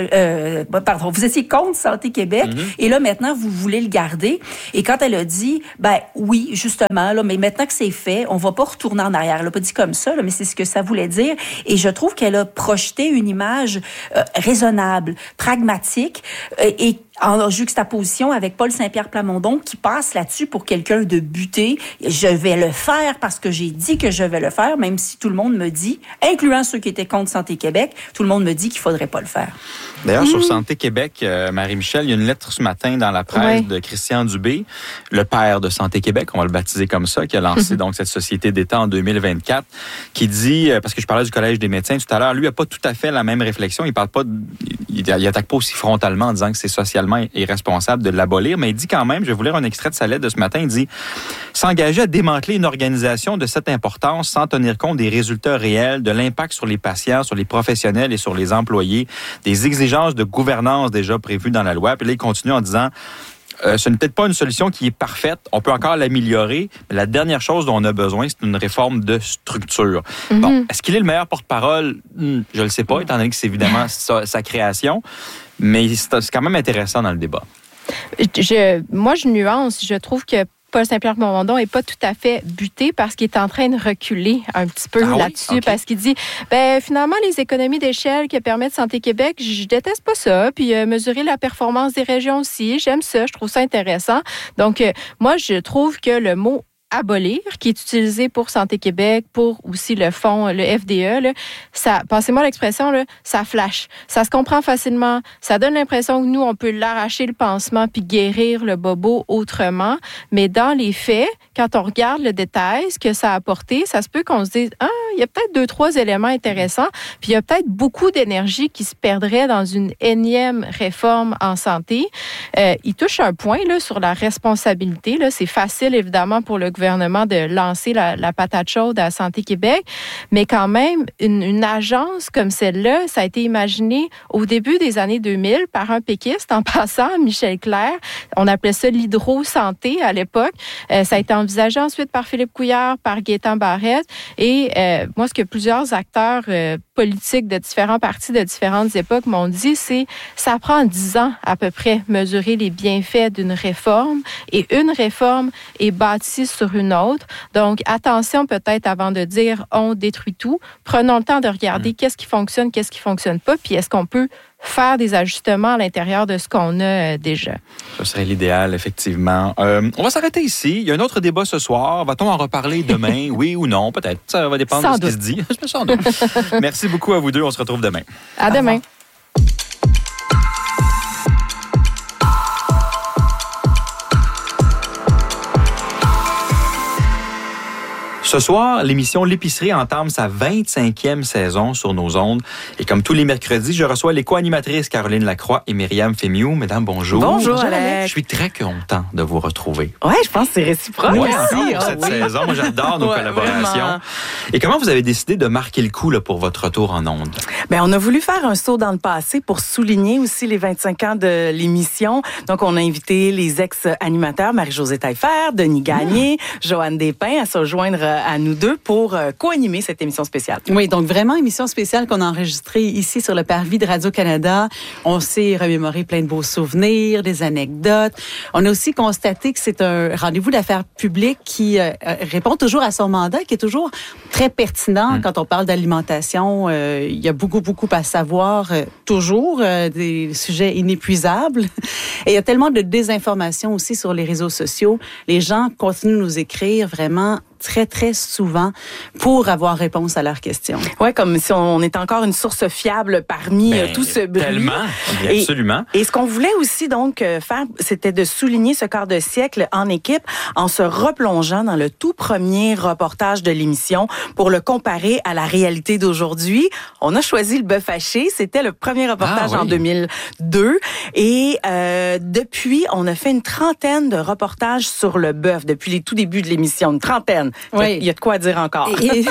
[SPEAKER 4] vous étiez contre Santé Québec, et là, maintenant, vous voulez le garder. Et quand elle a dit, oui, justement, là, mais maintenant que c'est fait, on va pas retourner en arrière. Elle l'a pas dit comme ça, là, mais c'est ce que ça voulait dire. Et je trouve qu'elle a projeté une image raisonnable, pragmatique, et en juxtaposition avec Paul Saint-Pierre Plamondon qui passe là-dessus pour quelqu'un de buté. Je vais le faire parce que j'ai dit que je vais le faire, même si tout le monde me dit, incluant ceux qui étaient contre Santé Québec, tout le monde me dit qu'il faudrait pas le faire.
[SPEAKER 2] D'ailleurs, sur Santé Québec, Marie-Michel, il y a une lettre ce matin dans la presse de Christian Dubé, le père de Santé Québec, on va le baptiser comme ça, qui a lancé donc cette société d'État en 2024, qui dit, parce que je parlais du Collège des médecins tout à l'heure, lui n'a pas tout à fait la même réflexion. Il parle pas, il attaque pas aussi frontalement en disant que c'est socialement irresponsable de l'abolir, mais il dit quand même, je vais vous lire un extrait de sa lettre de ce matin, il dit « S'engager à démanteler une organisation de cette importance sans tenir compte des résultats réels, de l'impact sur les patients, sur les professionnels et sur les employés, des exigences de gouvernance déjà prévues dans la loi. » Puis là, il continue en disant ce n'est peut-être pas une solution qui est parfaite. On peut encore l'améliorer. Mais la dernière chose dont on a besoin, c'est une réforme de structure. Bon, est-ce qu'il est le meilleur porte-parole? Je ne le sais pas, étant donné que c'est évidemment sa création. Mais c'est quand même intéressant dans le débat.
[SPEAKER 5] Moi, je nuance. Je trouve que Paul Saint-Pierre Plamondon n'est pas tout à fait buté parce qu'il est en train de reculer un petit peu là-dessus. Parce qu'il dit, finalement, les économies d'échelle que permettent Santé Québec, je déteste pas ça. Puis mesurer la performance des régions aussi, j'aime ça, je trouve ça intéressant. Donc, moi, je trouve que le mot abolir, qui est utilisé pour Santé Québec, pour aussi le fonds, le FDE, là, ça, passez-moi l'expression, là, ça flash. Ça se comprend facilement. Ça donne l'impression que nous, on peut l'arracher le pansement puis guérir le bobo autrement. Mais dans les faits, quand on regarde le détail, ce que ça a apporté, ça se peut qu'on se dise, il y a peut-être 2-3 éléments intéressants, puis il y a peut-être beaucoup d'énergie qui se perdrait dans une énième réforme en santé. Il touche un point là, sur la responsabilité. Là. C'est facile, évidemment, pour le gouvernement de lancer la patate chaude à Santé Québec, mais quand même, une agence comme celle-là, ça a été imaginé au début des années 2000 par un péquiste, en passant, Michel Clerc. On appelait ça l'hydro-santé à l'époque. Ça a été envisagé ensuite par Philippe Couillard, par Gaétan Barrette. Et moi, ce que plusieurs acteurs politiques de différents partis, de différentes époques m'ont dit, c'est ça prend 10 ans à peu près mesurer les bienfaits d'une réforme. Et une réforme est bâtie sur une autre. Donc, attention peut-être avant de dire on détruit tout. Prenons le temps de regarder qu'est-ce qui fonctionne pas, puis est-ce qu'on peut faire des ajustements à l'intérieur de ce qu'on a déjà.
[SPEAKER 2] Ce serait l'idéal, effectivement. On va s'arrêter ici. Il y a un autre débat ce soir. Va-t-on en reparler demain? Oui ou non? Peut-être. Ça va dépendre de ce qui se dit. Sans doute. Merci beaucoup à vous deux. On se retrouve demain.
[SPEAKER 5] À demain.
[SPEAKER 2] Ce soir, l'émission L'Épicerie entame sa 25e saison sur nos ondes. Et comme tous les mercredis, je reçois les co-animatrices Caroline Lacroix et Myriam Fémiou. Mesdames, bonjour.
[SPEAKER 6] Bonjour, Alex.
[SPEAKER 2] Je suis très content de vous retrouver.
[SPEAKER 6] Oui, je pense que c'est réciproque.
[SPEAKER 2] Oui, encore pour cette saison. Moi, j'adore nos collaborations. Vraiment. Et comment vous avez décidé de marquer le coup là, pour votre retour en ondes?
[SPEAKER 6] Bien, on a voulu faire un saut dans le passé pour souligner aussi les 25 ans de l'émission. Donc, on a invité les ex-animateurs Marie-Josée Taillefer, Denis Gagné, Joanne Despins à se joindre à nous deux pour co-animer cette émission spéciale.
[SPEAKER 7] Oui, donc vraiment émission spéciale qu'on a enregistrée ici sur le parvis de Radio-Canada. On s'est remémoré plein de beaux souvenirs, des anecdotes. On a aussi constaté que c'est un rendez-vous d'affaires publiques qui répond toujours à son mandat, qui est toujours très pertinent quand on parle d'alimentation. Il y a beaucoup à savoir, toujours, des sujets inépuisables. Et il y a tellement de désinformation aussi sur les réseaux sociaux. Les gens continuent de nous écrire vraiment très souvent pour avoir réponse à leurs questions.
[SPEAKER 6] Oui, comme si on est encore une source fiable parmi tout ce bruit.
[SPEAKER 2] Tellement, absolument.
[SPEAKER 6] Et ce qu'on voulait aussi donc faire, c'était de souligner ce quart de siècle en équipe en se replongeant dans le tout premier reportage de l'émission pour le comparer à la réalité d'aujourd'hui. On a choisi le bœuf haché, c'était le premier reportage en 2002 et depuis, on a fait une trentaine de reportages sur le bœuf depuis les tout débuts de l'émission, une trentaine. Oui. Il y a de quoi dire encore.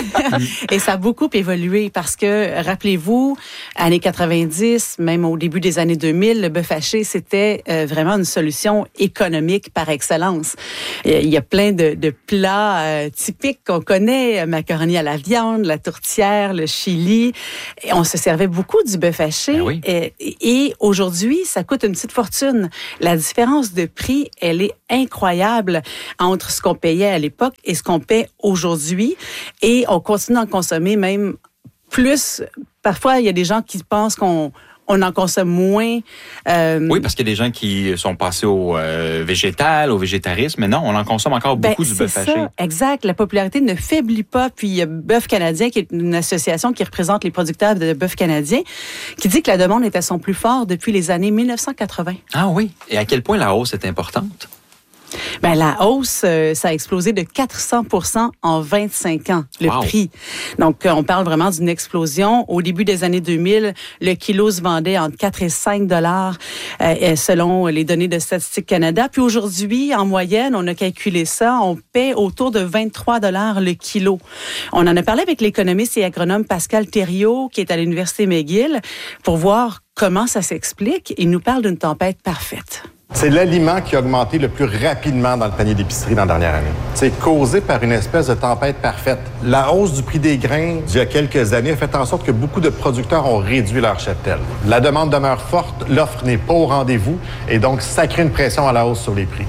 [SPEAKER 7] Et ça a beaucoup évolué parce que, rappelez-vous, années 90, même au début des années 2000, le bœuf haché, c'était vraiment une solution économique par excellence. Il y a plein de plats typiques qu'on connaît, macaroni à la viande, la tourtière, le chili. Et on se servait beaucoup du bœuf haché.
[SPEAKER 2] Ben oui.
[SPEAKER 7] Et aujourd'hui, ça coûte une petite fortune. La différence de prix, elle est incroyable entre ce qu'on payait à l'époque et ce qu'on paie aujourd'hui. Et on continue d'en consommer même plus. Parfois, il y a des gens qui pensent qu'on en consomme moins.
[SPEAKER 2] Oui, parce qu'il y a des gens qui sont passés au végétal, au végétarisme, mais non, on en consomme encore beaucoup du bœuf haché.
[SPEAKER 7] Exact. La popularité ne faiblit pas. Puis il y a Bœuf Canadien, qui est une association qui représente les producteurs de bœuf canadien, qui dit que la demande est à son plus fort depuis les années 1980.
[SPEAKER 2] Ah oui. Et à quel point la hausse est importante?
[SPEAKER 7] Ben, la hausse, ça a explosé de 400% en 25 ans, le prix. Donc, on parle vraiment d'une explosion. Au début des années 2000, le kilo se vendait entre 4 et 5 dollars selon les données de Statistique Canada. Puis aujourd'hui, en moyenne, on a calculé ça, on paie autour de 23 dollars le kilo. On en a parlé avec l'économiste et agronome Pascal Thériault, qui est à l'Université McGill, pour voir comment ça s'explique. Il nous parle d'une tempête parfaite.
[SPEAKER 8] C'est l'aliment qui a augmenté le plus rapidement dans le panier d'épicerie dans la dernière année. C'est causé par une espèce de tempête parfaite. La hausse du prix des grains d'il y a quelques années a fait en sorte que beaucoup de producteurs ont réduit leur cheptel. La demande demeure forte, l'offre n'est pas au rendez-vous et donc ça crée une pression à la hausse sur les prix.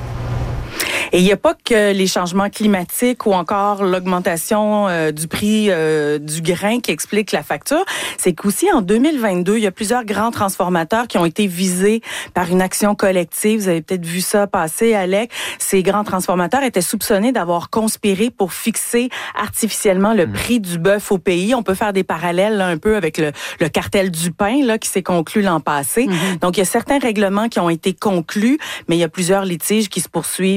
[SPEAKER 6] Et il n'y a pas que les changements climatiques ou encore l'augmentation du prix du grain qui explique la facture. C'est qu'aussi en 2022, il y a plusieurs grands transformateurs qui ont été visés par une action collective. Vous avez peut-être vu ça passer, Alec. Ces grands transformateurs étaient soupçonnés d'avoir conspiré pour fixer artificiellement le prix du bœuf au pays. On peut faire des parallèles là, un peu avec le cartel du pain là, qui s'est conclu l'an passé. Donc, il y a certains règlements qui ont été conclus, mais il y a plusieurs litiges qui se poursuivent toujours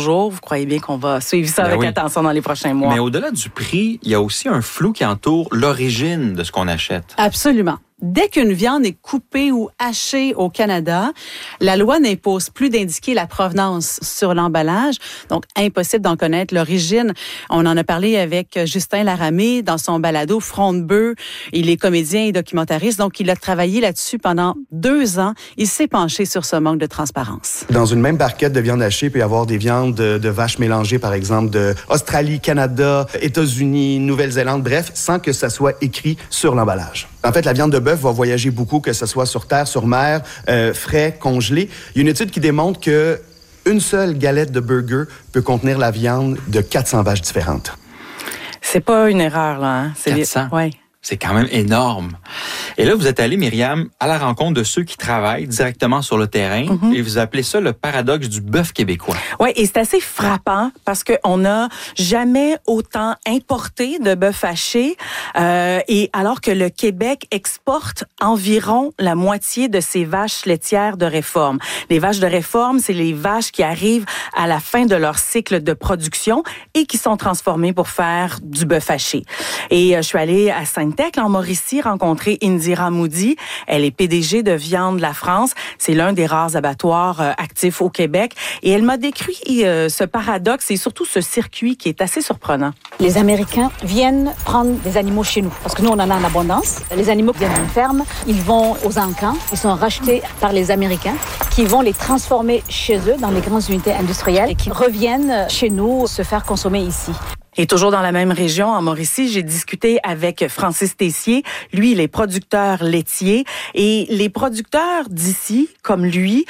[SPEAKER 6] jour. Vous croyez bien qu'on va suivre ça avec attention dans les prochains mois.
[SPEAKER 2] Mais au-delà du prix, il y a aussi un flou qui entoure l'origine de ce qu'on achète.
[SPEAKER 7] Absolument. Dès qu'une viande est coupée ou hachée au Canada, la loi n'impose plus d'indiquer la provenance sur l'emballage. Donc, impossible d'en connaître l'origine. On en a parlé avec Justin Laramé dans son balado Front de bœuf. Il est comédien et documentariste, donc il a travaillé là-dessus pendant 2 ans. Il s'est penché sur ce manque de transparence.
[SPEAKER 9] Dans une même barquette de viande hachée, il peut y avoir des viandes de vaches mélangées, par exemple, de Australie, Canada, États-Unis, Nouvelle-Zélande, bref, sans que ça soit écrit sur l'emballage. En fait, la viande de bœuf va voyager beaucoup, que ce soit sur terre, sur mer, frais, congelé. Il y a une étude qui démontre que une seule galette de burger peut contenir la viande de 400 vaches différentes.
[SPEAKER 6] C'est pas une erreur, là. Hein?
[SPEAKER 2] C'est 400?
[SPEAKER 6] Oui.
[SPEAKER 2] C'est quand même énorme. Et là, vous êtes allé, Myriam, à la rencontre de ceux qui travaillent directement sur le terrain et vous appelez ça le paradoxe du bœuf québécois.
[SPEAKER 6] Oui, et c'est assez frappant parce qu'on n'a jamais autant importé de bœuf haché et alors que le Québec exporte environ la moitié de ses vaches laitières de réforme. Les vaches de réforme, c'est les vaches qui arrivent à la fin de leur cycle de production et qui sont transformées pour faire du bœuf haché. Et je suis allée à Sainte-Thècle, en Mauricie, rencontrer Indira Moody. Elle est PDG de Viande La France. C'est l'un des rares abattoirs actifs au Québec. Et elle m'a décrit ce paradoxe et surtout ce circuit qui est assez surprenant.
[SPEAKER 10] Les Américains viennent prendre des animaux chez nous parce que nous, on en a en abondance. Les animaux viennent d'une ferme, ils vont aux encans, ils sont rachetés par les Américains qui vont les transformer chez eux dans les grandes unités industrielles et qui reviennent chez nous se faire consommer ici.
[SPEAKER 6] Et toujours dans la même région, en Mauricie, j'ai discuté avec Francis Tessier. Lui, il est producteur laitier. Et les producteurs d'ici, comme lui,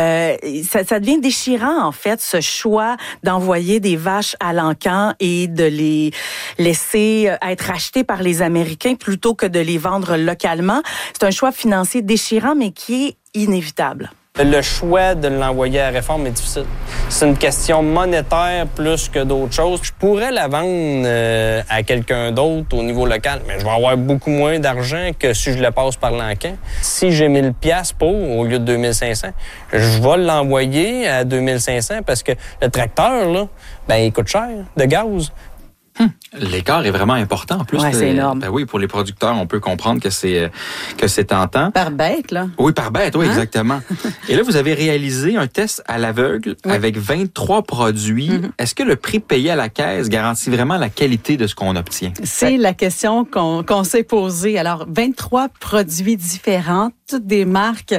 [SPEAKER 6] ça devient déchirant, en fait, ce choix d'envoyer des vaches à l'encan et de les laisser être achetées par les Américains plutôt que de les vendre localement. C'est un choix financier déchirant, mais qui est inévitable.
[SPEAKER 11] Le choix de l'envoyer à la réforme est difficile. C'est une question monétaire plus que d'autres choses. Je pourrais la vendre à quelqu'un d'autre au niveau local, mais je vais avoir beaucoup moins d'argent que si je le passe par l'encan. Si j'ai 1000 $ pour, au lieu de 2500, je vais l'envoyer à 2500 parce que le tracteur, là, il coûte cher de gaz.
[SPEAKER 2] L'écart est vraiment important. En plus,
[SPEAKER 6] c'est énorme.
[SPEAKER 2] Oui, pour les producteurs, on peut comprendre que c'est tentant.
[SPEAKER 7] Par bête, là.
[SPEAKER 2] Oui, par bête, oui, exactement. Et là, vous avez réalisé un test à l'aveugle avec 23 produits. Est-ce que le prix payé à la caisse garantit vraiment la qualité de ce qu'on obtient?
[SPEAKER 7] C'est la question qu'on s'est posée. Alors, 23 produits différents, toutes des marques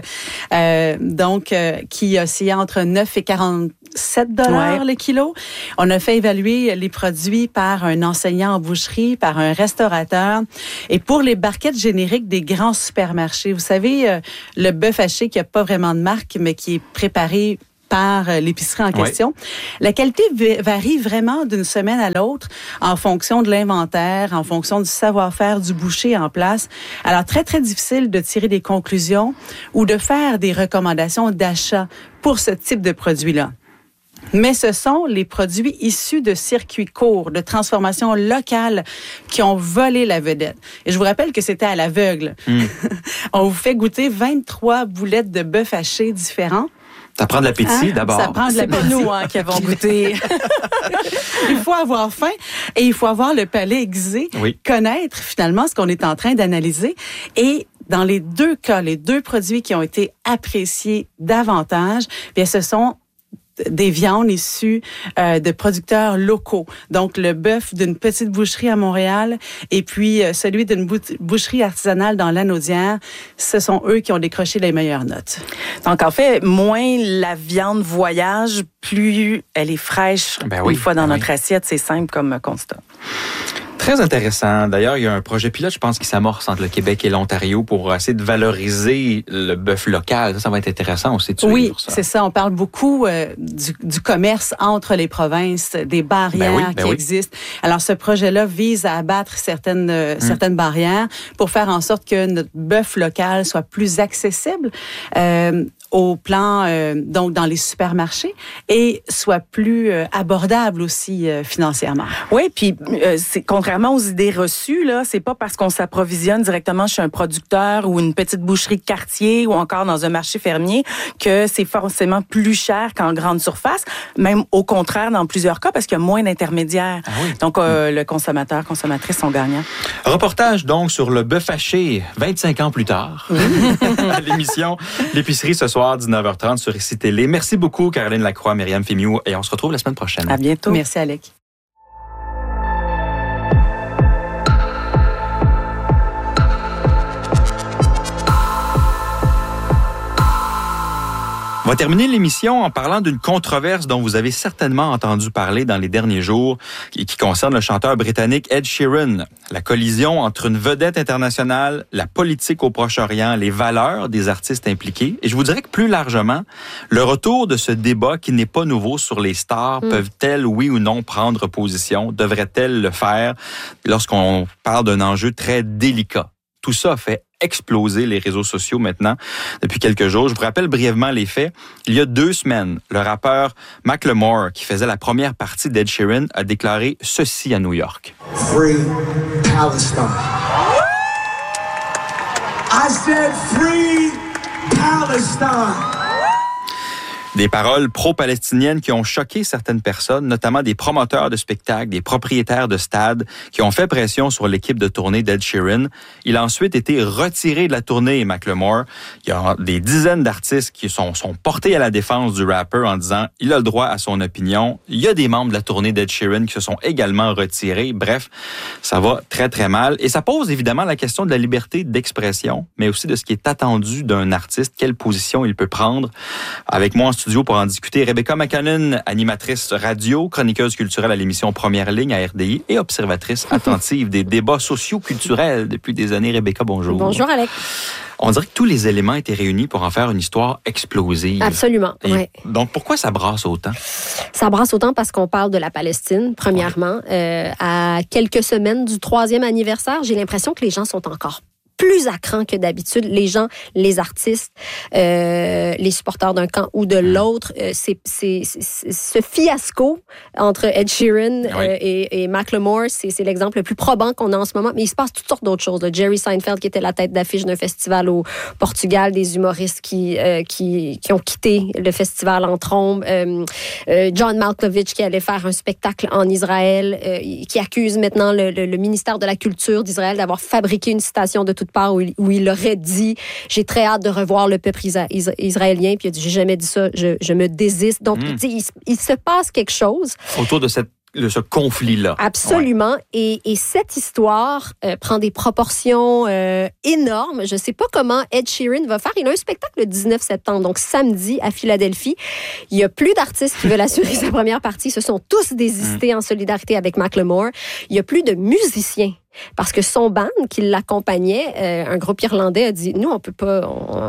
[SPEAKER 7] qui oscillaient entre 9 et 47 $ le kilo. On a fait évaluer les produits par un enseignant en boucherie, par un restaurateur. Et pour les barquettes génériques des grands supermarchés, vous savez, le bœuf haché qui n'a pas vraiment de marque, mais qui est préparé par l'épicerie en question. La qualité varie vraiment d'une semaine à l'autre en fonction de l'inventaire, en fonction du savoir-faire du boucher en place. Alors, très, très difficile de tirer des conclusions ou de faire des recommandations d'achat pour ce type de produit-là. Mais ce sont les produits issus de circuits courts, de transformation locale qui ont volé la vedette. Et je vous rappelle que c'était à l'aveugle. On vous fait goûter 23 boulettes de bœuf haché différents.
[SPEAKER 2] Ça prend de l'appétit d'abord.
[SPEAKER 7] Ça prend de l'appétit.
[SPEAKER 6] C'est pas nous qui avons goûté.
[SPEAKER 7] Il faut avoir faim et il faut avoir le palais aiguisé, connaître finalement ce qu'on est en train d'analyser. Et dans les deux cas, les deux produits qui ont été appréciés davantage, bien, ce sont des viandes issues de producteurs locaux. Donc, le bœuf d'une petite boucherie à Montréal et puis celui d'une boucherie artisanale dans Lanaudière, ce sont eux qui ont décroché les meilleures notes.
[SPEAKER 6] Donc, en fait, moins la viande voyage, plus elle est fraîche une fois dans notre assiette. C'est simple comme constat.
[SPEAKER 2] Très intéressant. D'ailleurs, il y a un projet pilote, je pense, qui s'amorce entre le Québec et l'Ontario pour essayer de valoriser le bœuf local. Ça va être intéressant aussi de suivre ça.
[SPEAKER 7] C'est ça. On parle beaucoup du commerce entre les provinces, des barrières qui existent. Alors, ce projet-là vise à abattre certaines barrières pour faire en sorte que notre bœuf local soit plus accessible. au plan donc dans les supermarchés et soit plus abordable aussi financièrement.
[SPEAKER 6] Oui, puis c'est contrairement aux idées reçues là, c'est pas parce qu'on s'approvisionne directement chez un producteur ou une petite boucherie de quartier ou encore dans un marché fermier que c'est forcément plus cher qu'en grande surface, même au contraire dans plusieurs cas parce qu'il y a moins d'intermédiaires. Ah oui. Donc le consommateur, consommatrice sont gagnants.
[SPEAKER 2] Reportage donc sur le bœuf haché 25 ans plus tard. À l'émission L'épicerie ce soir 19h30 sur ICI Télé. Merci beaucoup Caroline Lacroix, Myriam Fémiou et on se retrouve la semaine prochaine.
[SPEAKER 6] À bientôt.
[SPEAKER 7] Merci Alec.
[SPEAKER 2] On va terminer l'émission en parlant d'une controverse dont vous avez certainement entendu parler dans les derniers jours et qui concerne le chanteur britannique Ed Sheeran. La collision entre une vedette internationale, la politique au Proche-Orient, les valeurs des artistes impliqués. Et je vous dirais que plus largement, le retour de ce débat qui n'est pas nouveau sur les stars, peuvent-elles, oui ou non, prendre position? Devraient-elles le faire lorsqu'on parle d'un enjeu très délicat? Tout ça fait exploser les réseaux sociaux maintenant depuis quelques jours. Je vous rappelle brièvement les faits. Il y a 2 semaines, le rappeur Macklemore, qui faisait la première partie d'Ed Sheeran, a déclaré ceci à New York.
[SPEAKER 12] Free Palestine. I said free Palestine.
[SPEAKER 2] Des paroles pro-palestiniennes qui ont choqué certaines personnes, notamment des promoteurs de spectacles, des propriétaires de stades, qui ont fait pression sur l'équipe de tournée d'Ed Sheeran. Il a ensuite été retiré de la tournée, Macklemore. Il y a des dizaines d'artistes qui sont portés à la défense du rappeur en disant il a le droit à son opinion. Il y a des membres de la tournée d'Ed Sheeran qui se sont également retirés. Bref, ça va très, très mal. Et ça pose évidemment la question de la liberté d'expression, mais aussi de ce qui est attendu d'un artiste, quelle position il peut prendre. Avec moi en studio pour en discuter, Rebecca McConnell, animatrice radio, chroniqueuse culturelle à l'émission Première Ligne à RDI et observatrice attentive des débats socio-culturels depuis des années. Rebecca, bonjour.
[SPEAKER 13] Bonjour, Alec.
[SPEAKER 2] On dirait que tous les éléments étaient réunis pour en faire une histoire explosive.
[SPEAKER 13] Absolument, oui.
[SPEAKER 2] Donc, pourquoi ça brasse autant?
[SPEAKER 13] Ça brasse autant parce qu'on parle de la Palestine, premièrement. À quelques semaines du 3e anniversaire, j'ai l'impression que les gens sont encore plus à cran que d'habitude. Les gens, les artistes, les supporters d'un camp ou de l'autre, c'est ce fiasco entre Ed Sheeran et Macklemore, c'est l'exemple le plus probant qu'on a en ce moment. Mais il se passe toutes sortes d'autres choses. Jerry Seinfeld, qui était la tête d'affiche d'un festival au Portugal, des humoristes qui ont quitté le festival en trombe, John Malkovich, qui allait faire un spectacle en Israël, qui accuse maintenant le ministère de la Culture d'Israël d'avoir fabriqué une citation de toute part où il aurait dit « J'ai très hâte de revoir le peuple israélien », puis il a dit « J'ai jamais dit ça, je me désiste ». Donc, il se passe quelque chose.
[SPEAKER 2] Autour de ce conflit-là.
[SPEAKER 13] Absolument. Ouais. Et cette histoire prend des proportions énormes. Je ne sais pas comment Ed Sheeran va faire. Il a un spectacle le 19 septembre, donc samedi, à Philadelphie. Il y a plus d'artistes qui veulent assurer sa première partie. Ce sont tous désistés en solidarité avec Macklemore. Il y a plus de musiciens. Parce que son band qui l'accompagnait, un groupe irlandais, a dit « Nous, on peut pas...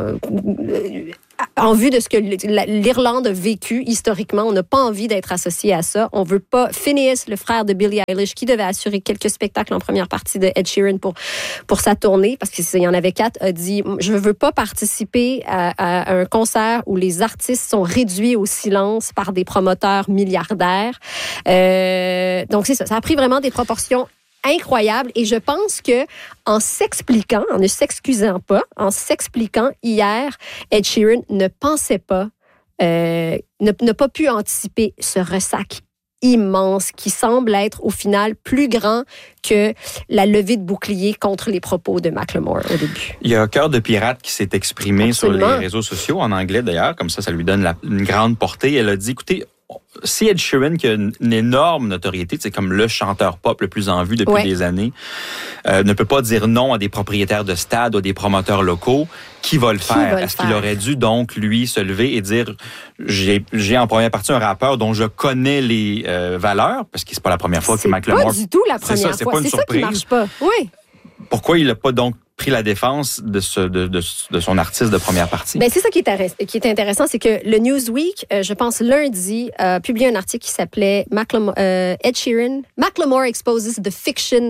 [SPEAKER 13] en vue de ce que l'Irlande a vécu historiquement, on n'a pas envie d'être associé à ça. On veut pas... » Phineas, le frère de Billie Eilish, qui devait assurer quelques spectacles en première partie de Ed Sheeran pour sa tournée, parce qu'il y en avait 4, a dit « Je veux pas participer à un concert où les artistes sont réduits au silence par des promoteurs milliardaires. » Donc, c'est ça. Ça a pris vraiment des proportions incroyable. Et je pense que en s'expliquant, en ne s'excusant pas, en s'expliquant hier, Ed Sheeran ne pensait pas, n'a pas pu anticiper ce ressac immense qui semble être au final plus grand que la levée de bouclier contre les propos de Macklemore au début.
[SPEAKER 2] Il y a Cœur de pirate qui s'est exprimé sur les réseaux sociaux, en anglais d'ailleurs, comme ça lui donne une grande portée. Elle a dit, écoutez, si Ed Sheeran, qui a une énorme notoriété, c'est comme le chanteur pop le plus en vue depuis des années, ne peut pas dire non à des propriétaires de stades ou à des promoteurs locaux, qui va le faire? Est-ce qu'il aurait dû donc, lui, se lever et dire j'ai en première partie un rappeur dont je connais les valeurs, parce que c'est pas la première fois que Macklemore...
[SPEAKER 13] C'est pas du tout la première fois.
[SPEAKER 2] Pas une surprise.
[SPEAKER 13] Ça qui marche pas. Oui.
[SPEAKER 2] Pourquoi il n'a pas donc pris la défense de son artiste de première partie?
[SPEAKER 13] Ben, c'est ça qui est intéressant, c'est que le Newsweek, je pense lundi, a publié un article qui s'appelait Ed Sheeran, Macklemore exposes the fiction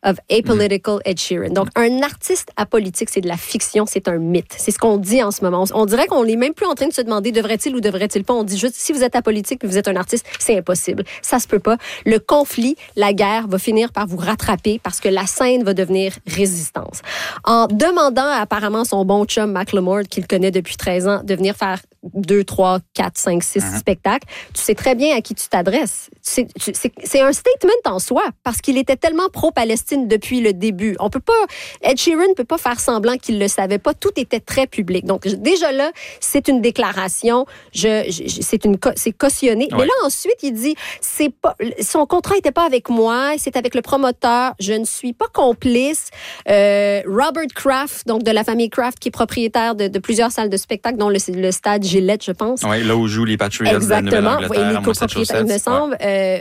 [SPEAKER 13] of apolitical Ed Sheeran. Donc, un artiste apolitique, c'est de la fiction, c'est un mythe. C'est ce qu'on dit en ce moment. On dirait qu'on n'est même plus en train de se demander devrait-il ou devrait-il pas. On dit juste, si vous êtes apolitique et vous êtes un artiste, c'est impossible. Ça se peut pas. Le conflit, la guerre va finir par vous rattraper parce que la scène va devenir résistance. En demandant apparemment son bon chum Macklemore, qu'il connaît depuis 13 ans, de venir faire 2, 3, 4, 5, 6 spectacles, tu sais très bien à qui tu t'adresses. C'est un statement en soi parce qu'il était tellement pro-Palestine depuis le début. On peut pas, Ed Sheeran peut pas faire semblant qu'il le savait pas. Tout était très public. Donc, déjà là, c'est une déclaration. C'est cautionné. Ouais. Mais là, ensuite, il dit, son contrat était pas avec moi, c'est avec le promoteur. Je ne suis pas complice. Robert Kraft, donc de la famille Kraft, qui est propriétaire de plusieurs salles de spectacle, dont le stade Gillette, je pense.
[SPEAKER 2] Oui, là où jouent les Patriots de la Nouvelle-Angleterre.
[SPEAKER 13] Les copropriétaires, il me semble,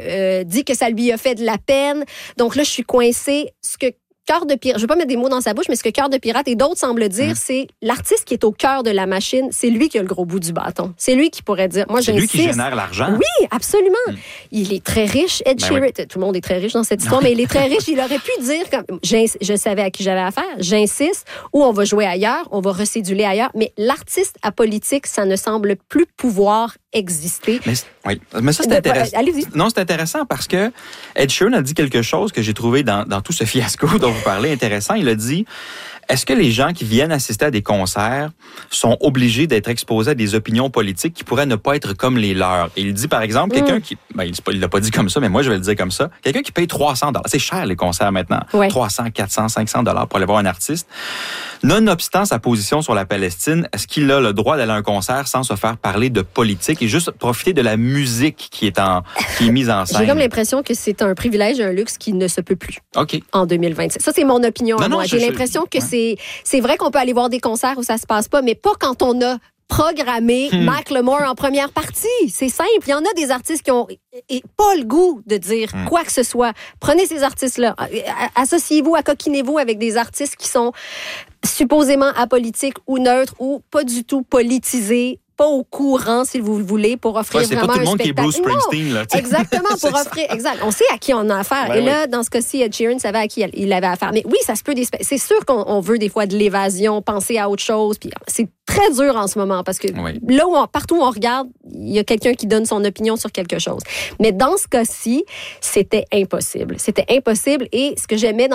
[SPEAKER 13] dit que ça lui a fait de la peine. Donc là, je suis coincée. Ce que Cœur de Pirate, je ne vais pas mettre des mots dans sa bouche, mais ce que Cœur de Pirate et d'autres semblent dire, c'est l'artiste qui est au cœur de la machine, c'est lui qui a le gros bout du bâton. C'est lui qui pourrait dire, moi,
[SPEAKER 2] j'insiste. C'est lui qui génère l'argent.
[SPEAKER 13] Oui, absolument. Il est très riche, Ed Sheeran. Oui. Tout le monde est très riche dans cette histoire, mais il est très riche. Il aurait pu dire, je savais à qui j'avais affaire, j'insiste, ou on va jouer ailleurs, on va recéduler ailleurs, mais l'artiste apolitique, ça ne semble plus pouvoir exister.
[SPEAKER 2] Mais ça, c'est intéressant. Allez-y. Non, c'est intéressant parce que Ed Sheeran a dit quelque chose que j'ai trouvé dans tout ce fiasco dont vous parlez intéressant. Il a dit, est-ce que les gens qui viennent assister à des concerts sont obligés d'être exposés à des opinions politiques qui pourraient ne pas être comme les leurs? Et il dit, par exemple, quelqu'un qui... il l'a pas dit comme ça, mais moi, je vais le dire comme ça. Quelqu'un qui paye $300. C'est cher, les concerts, maintenant. Ouais. 300, 400, $500 pour aller voir un artiste. Nonobstant sa position sur la Palestine, est-ce qu'il a le droit d'aller à un concert sans se faire parler de politique et juste profiter de la musique qui est mise en scène?
[SPEAKER 13] J'ai comme l'impression que c'est un privilège, un luxe qui ne se peut plus en 2027. Ça, c'est mon opinion à moi. J'ai l'impression que c'est vrai qu'on peut aller voir des concerts où ça se passe pas, mais pas quand on a programmé Macklemore en première partie. C'est simple. Il y en a des artistes qui ont pas le goût de dire quoi que ce soit. Prenez ces artistes-là. Associez-vous, accoquinez-vous avec des artistes qui sont supposément apolitiques ou neutres ou pas du tout politisés, pas au courant, si vous le voulez, pour offrir vraiment un spectacle. C'est pas tout le monde qui est Bruce Springsteen, là. Exactement, pour offrir, exact. On sait à qui on a affaire. Et là, dans ce cas-ci, Ed Sheeran savait à qui il avait affaire. Mais oui, ça se peut c'est sûr qu'on veut des fois de l'évasion, penser à autre chose, puis c'est très dur en ce moment parce que là partout où on regarde, il y a quelqu'un qui donne son opinion sur quelque chose. Mais dans ce cas-ci, c'était impossible. C'était impossible. Et ce que j'aimais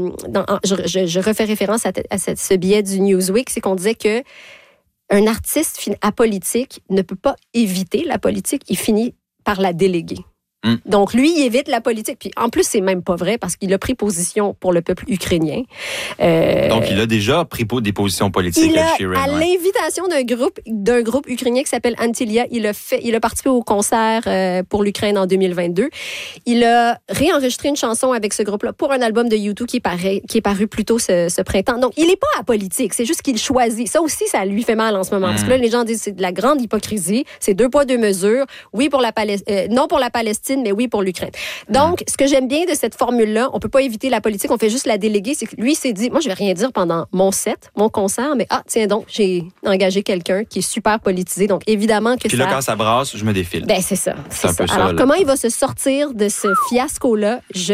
[SPEAKER 13] je refais référence à ce billet du Newsweek, c'est qu'on disait que un artiste apolitique ne peut pas éviter la politique, il finit par la déléguer. Donc, lui, il évite la politique. Puis, en plus, c'est même pas vrai parce qu'il a pris position pour le peuple ukrainien.
[SPEAKER 2] Donc, il a déjà pris des positions politiques, Ed Sheeran.
[SPEAKER 13] À l'invitation d'un groupe ukrainien qui s'appelle Antilia, il a participé au concert pour l'Ukraine en 2022. Il a réenregistré une chanson avec ce groupe-là pour un album de U2 qui est paru plus tôt ce printemps. Donc, il n'est pas apolitique. C'est juste qu'il choisit. Ça aussi, ça lui fait mal en ce moment. Parce que là, les gens disent c'est de la grande hypocrisie. C'est 2 poids, 2 mesures. Oui, non pour la Palestine, mais oui pour l'Ukraine. Donc, ce que j'aime bien de cette formule-là, on peut pas éviter la politique, on fait juste la déléguer. C'est que lui s'est dit, moi, je vais rien dire pendant mon concert, mais tiens donc, j'ai engagé quelqu'un qui est super politisé. Donc, évidemment que
[SPEAKER 2] puis là, quand ça brasse, je me défile.
[SPEAKER 13] Ben, c'est ça. Alors, comment il va se sortir de ce fiasco-là?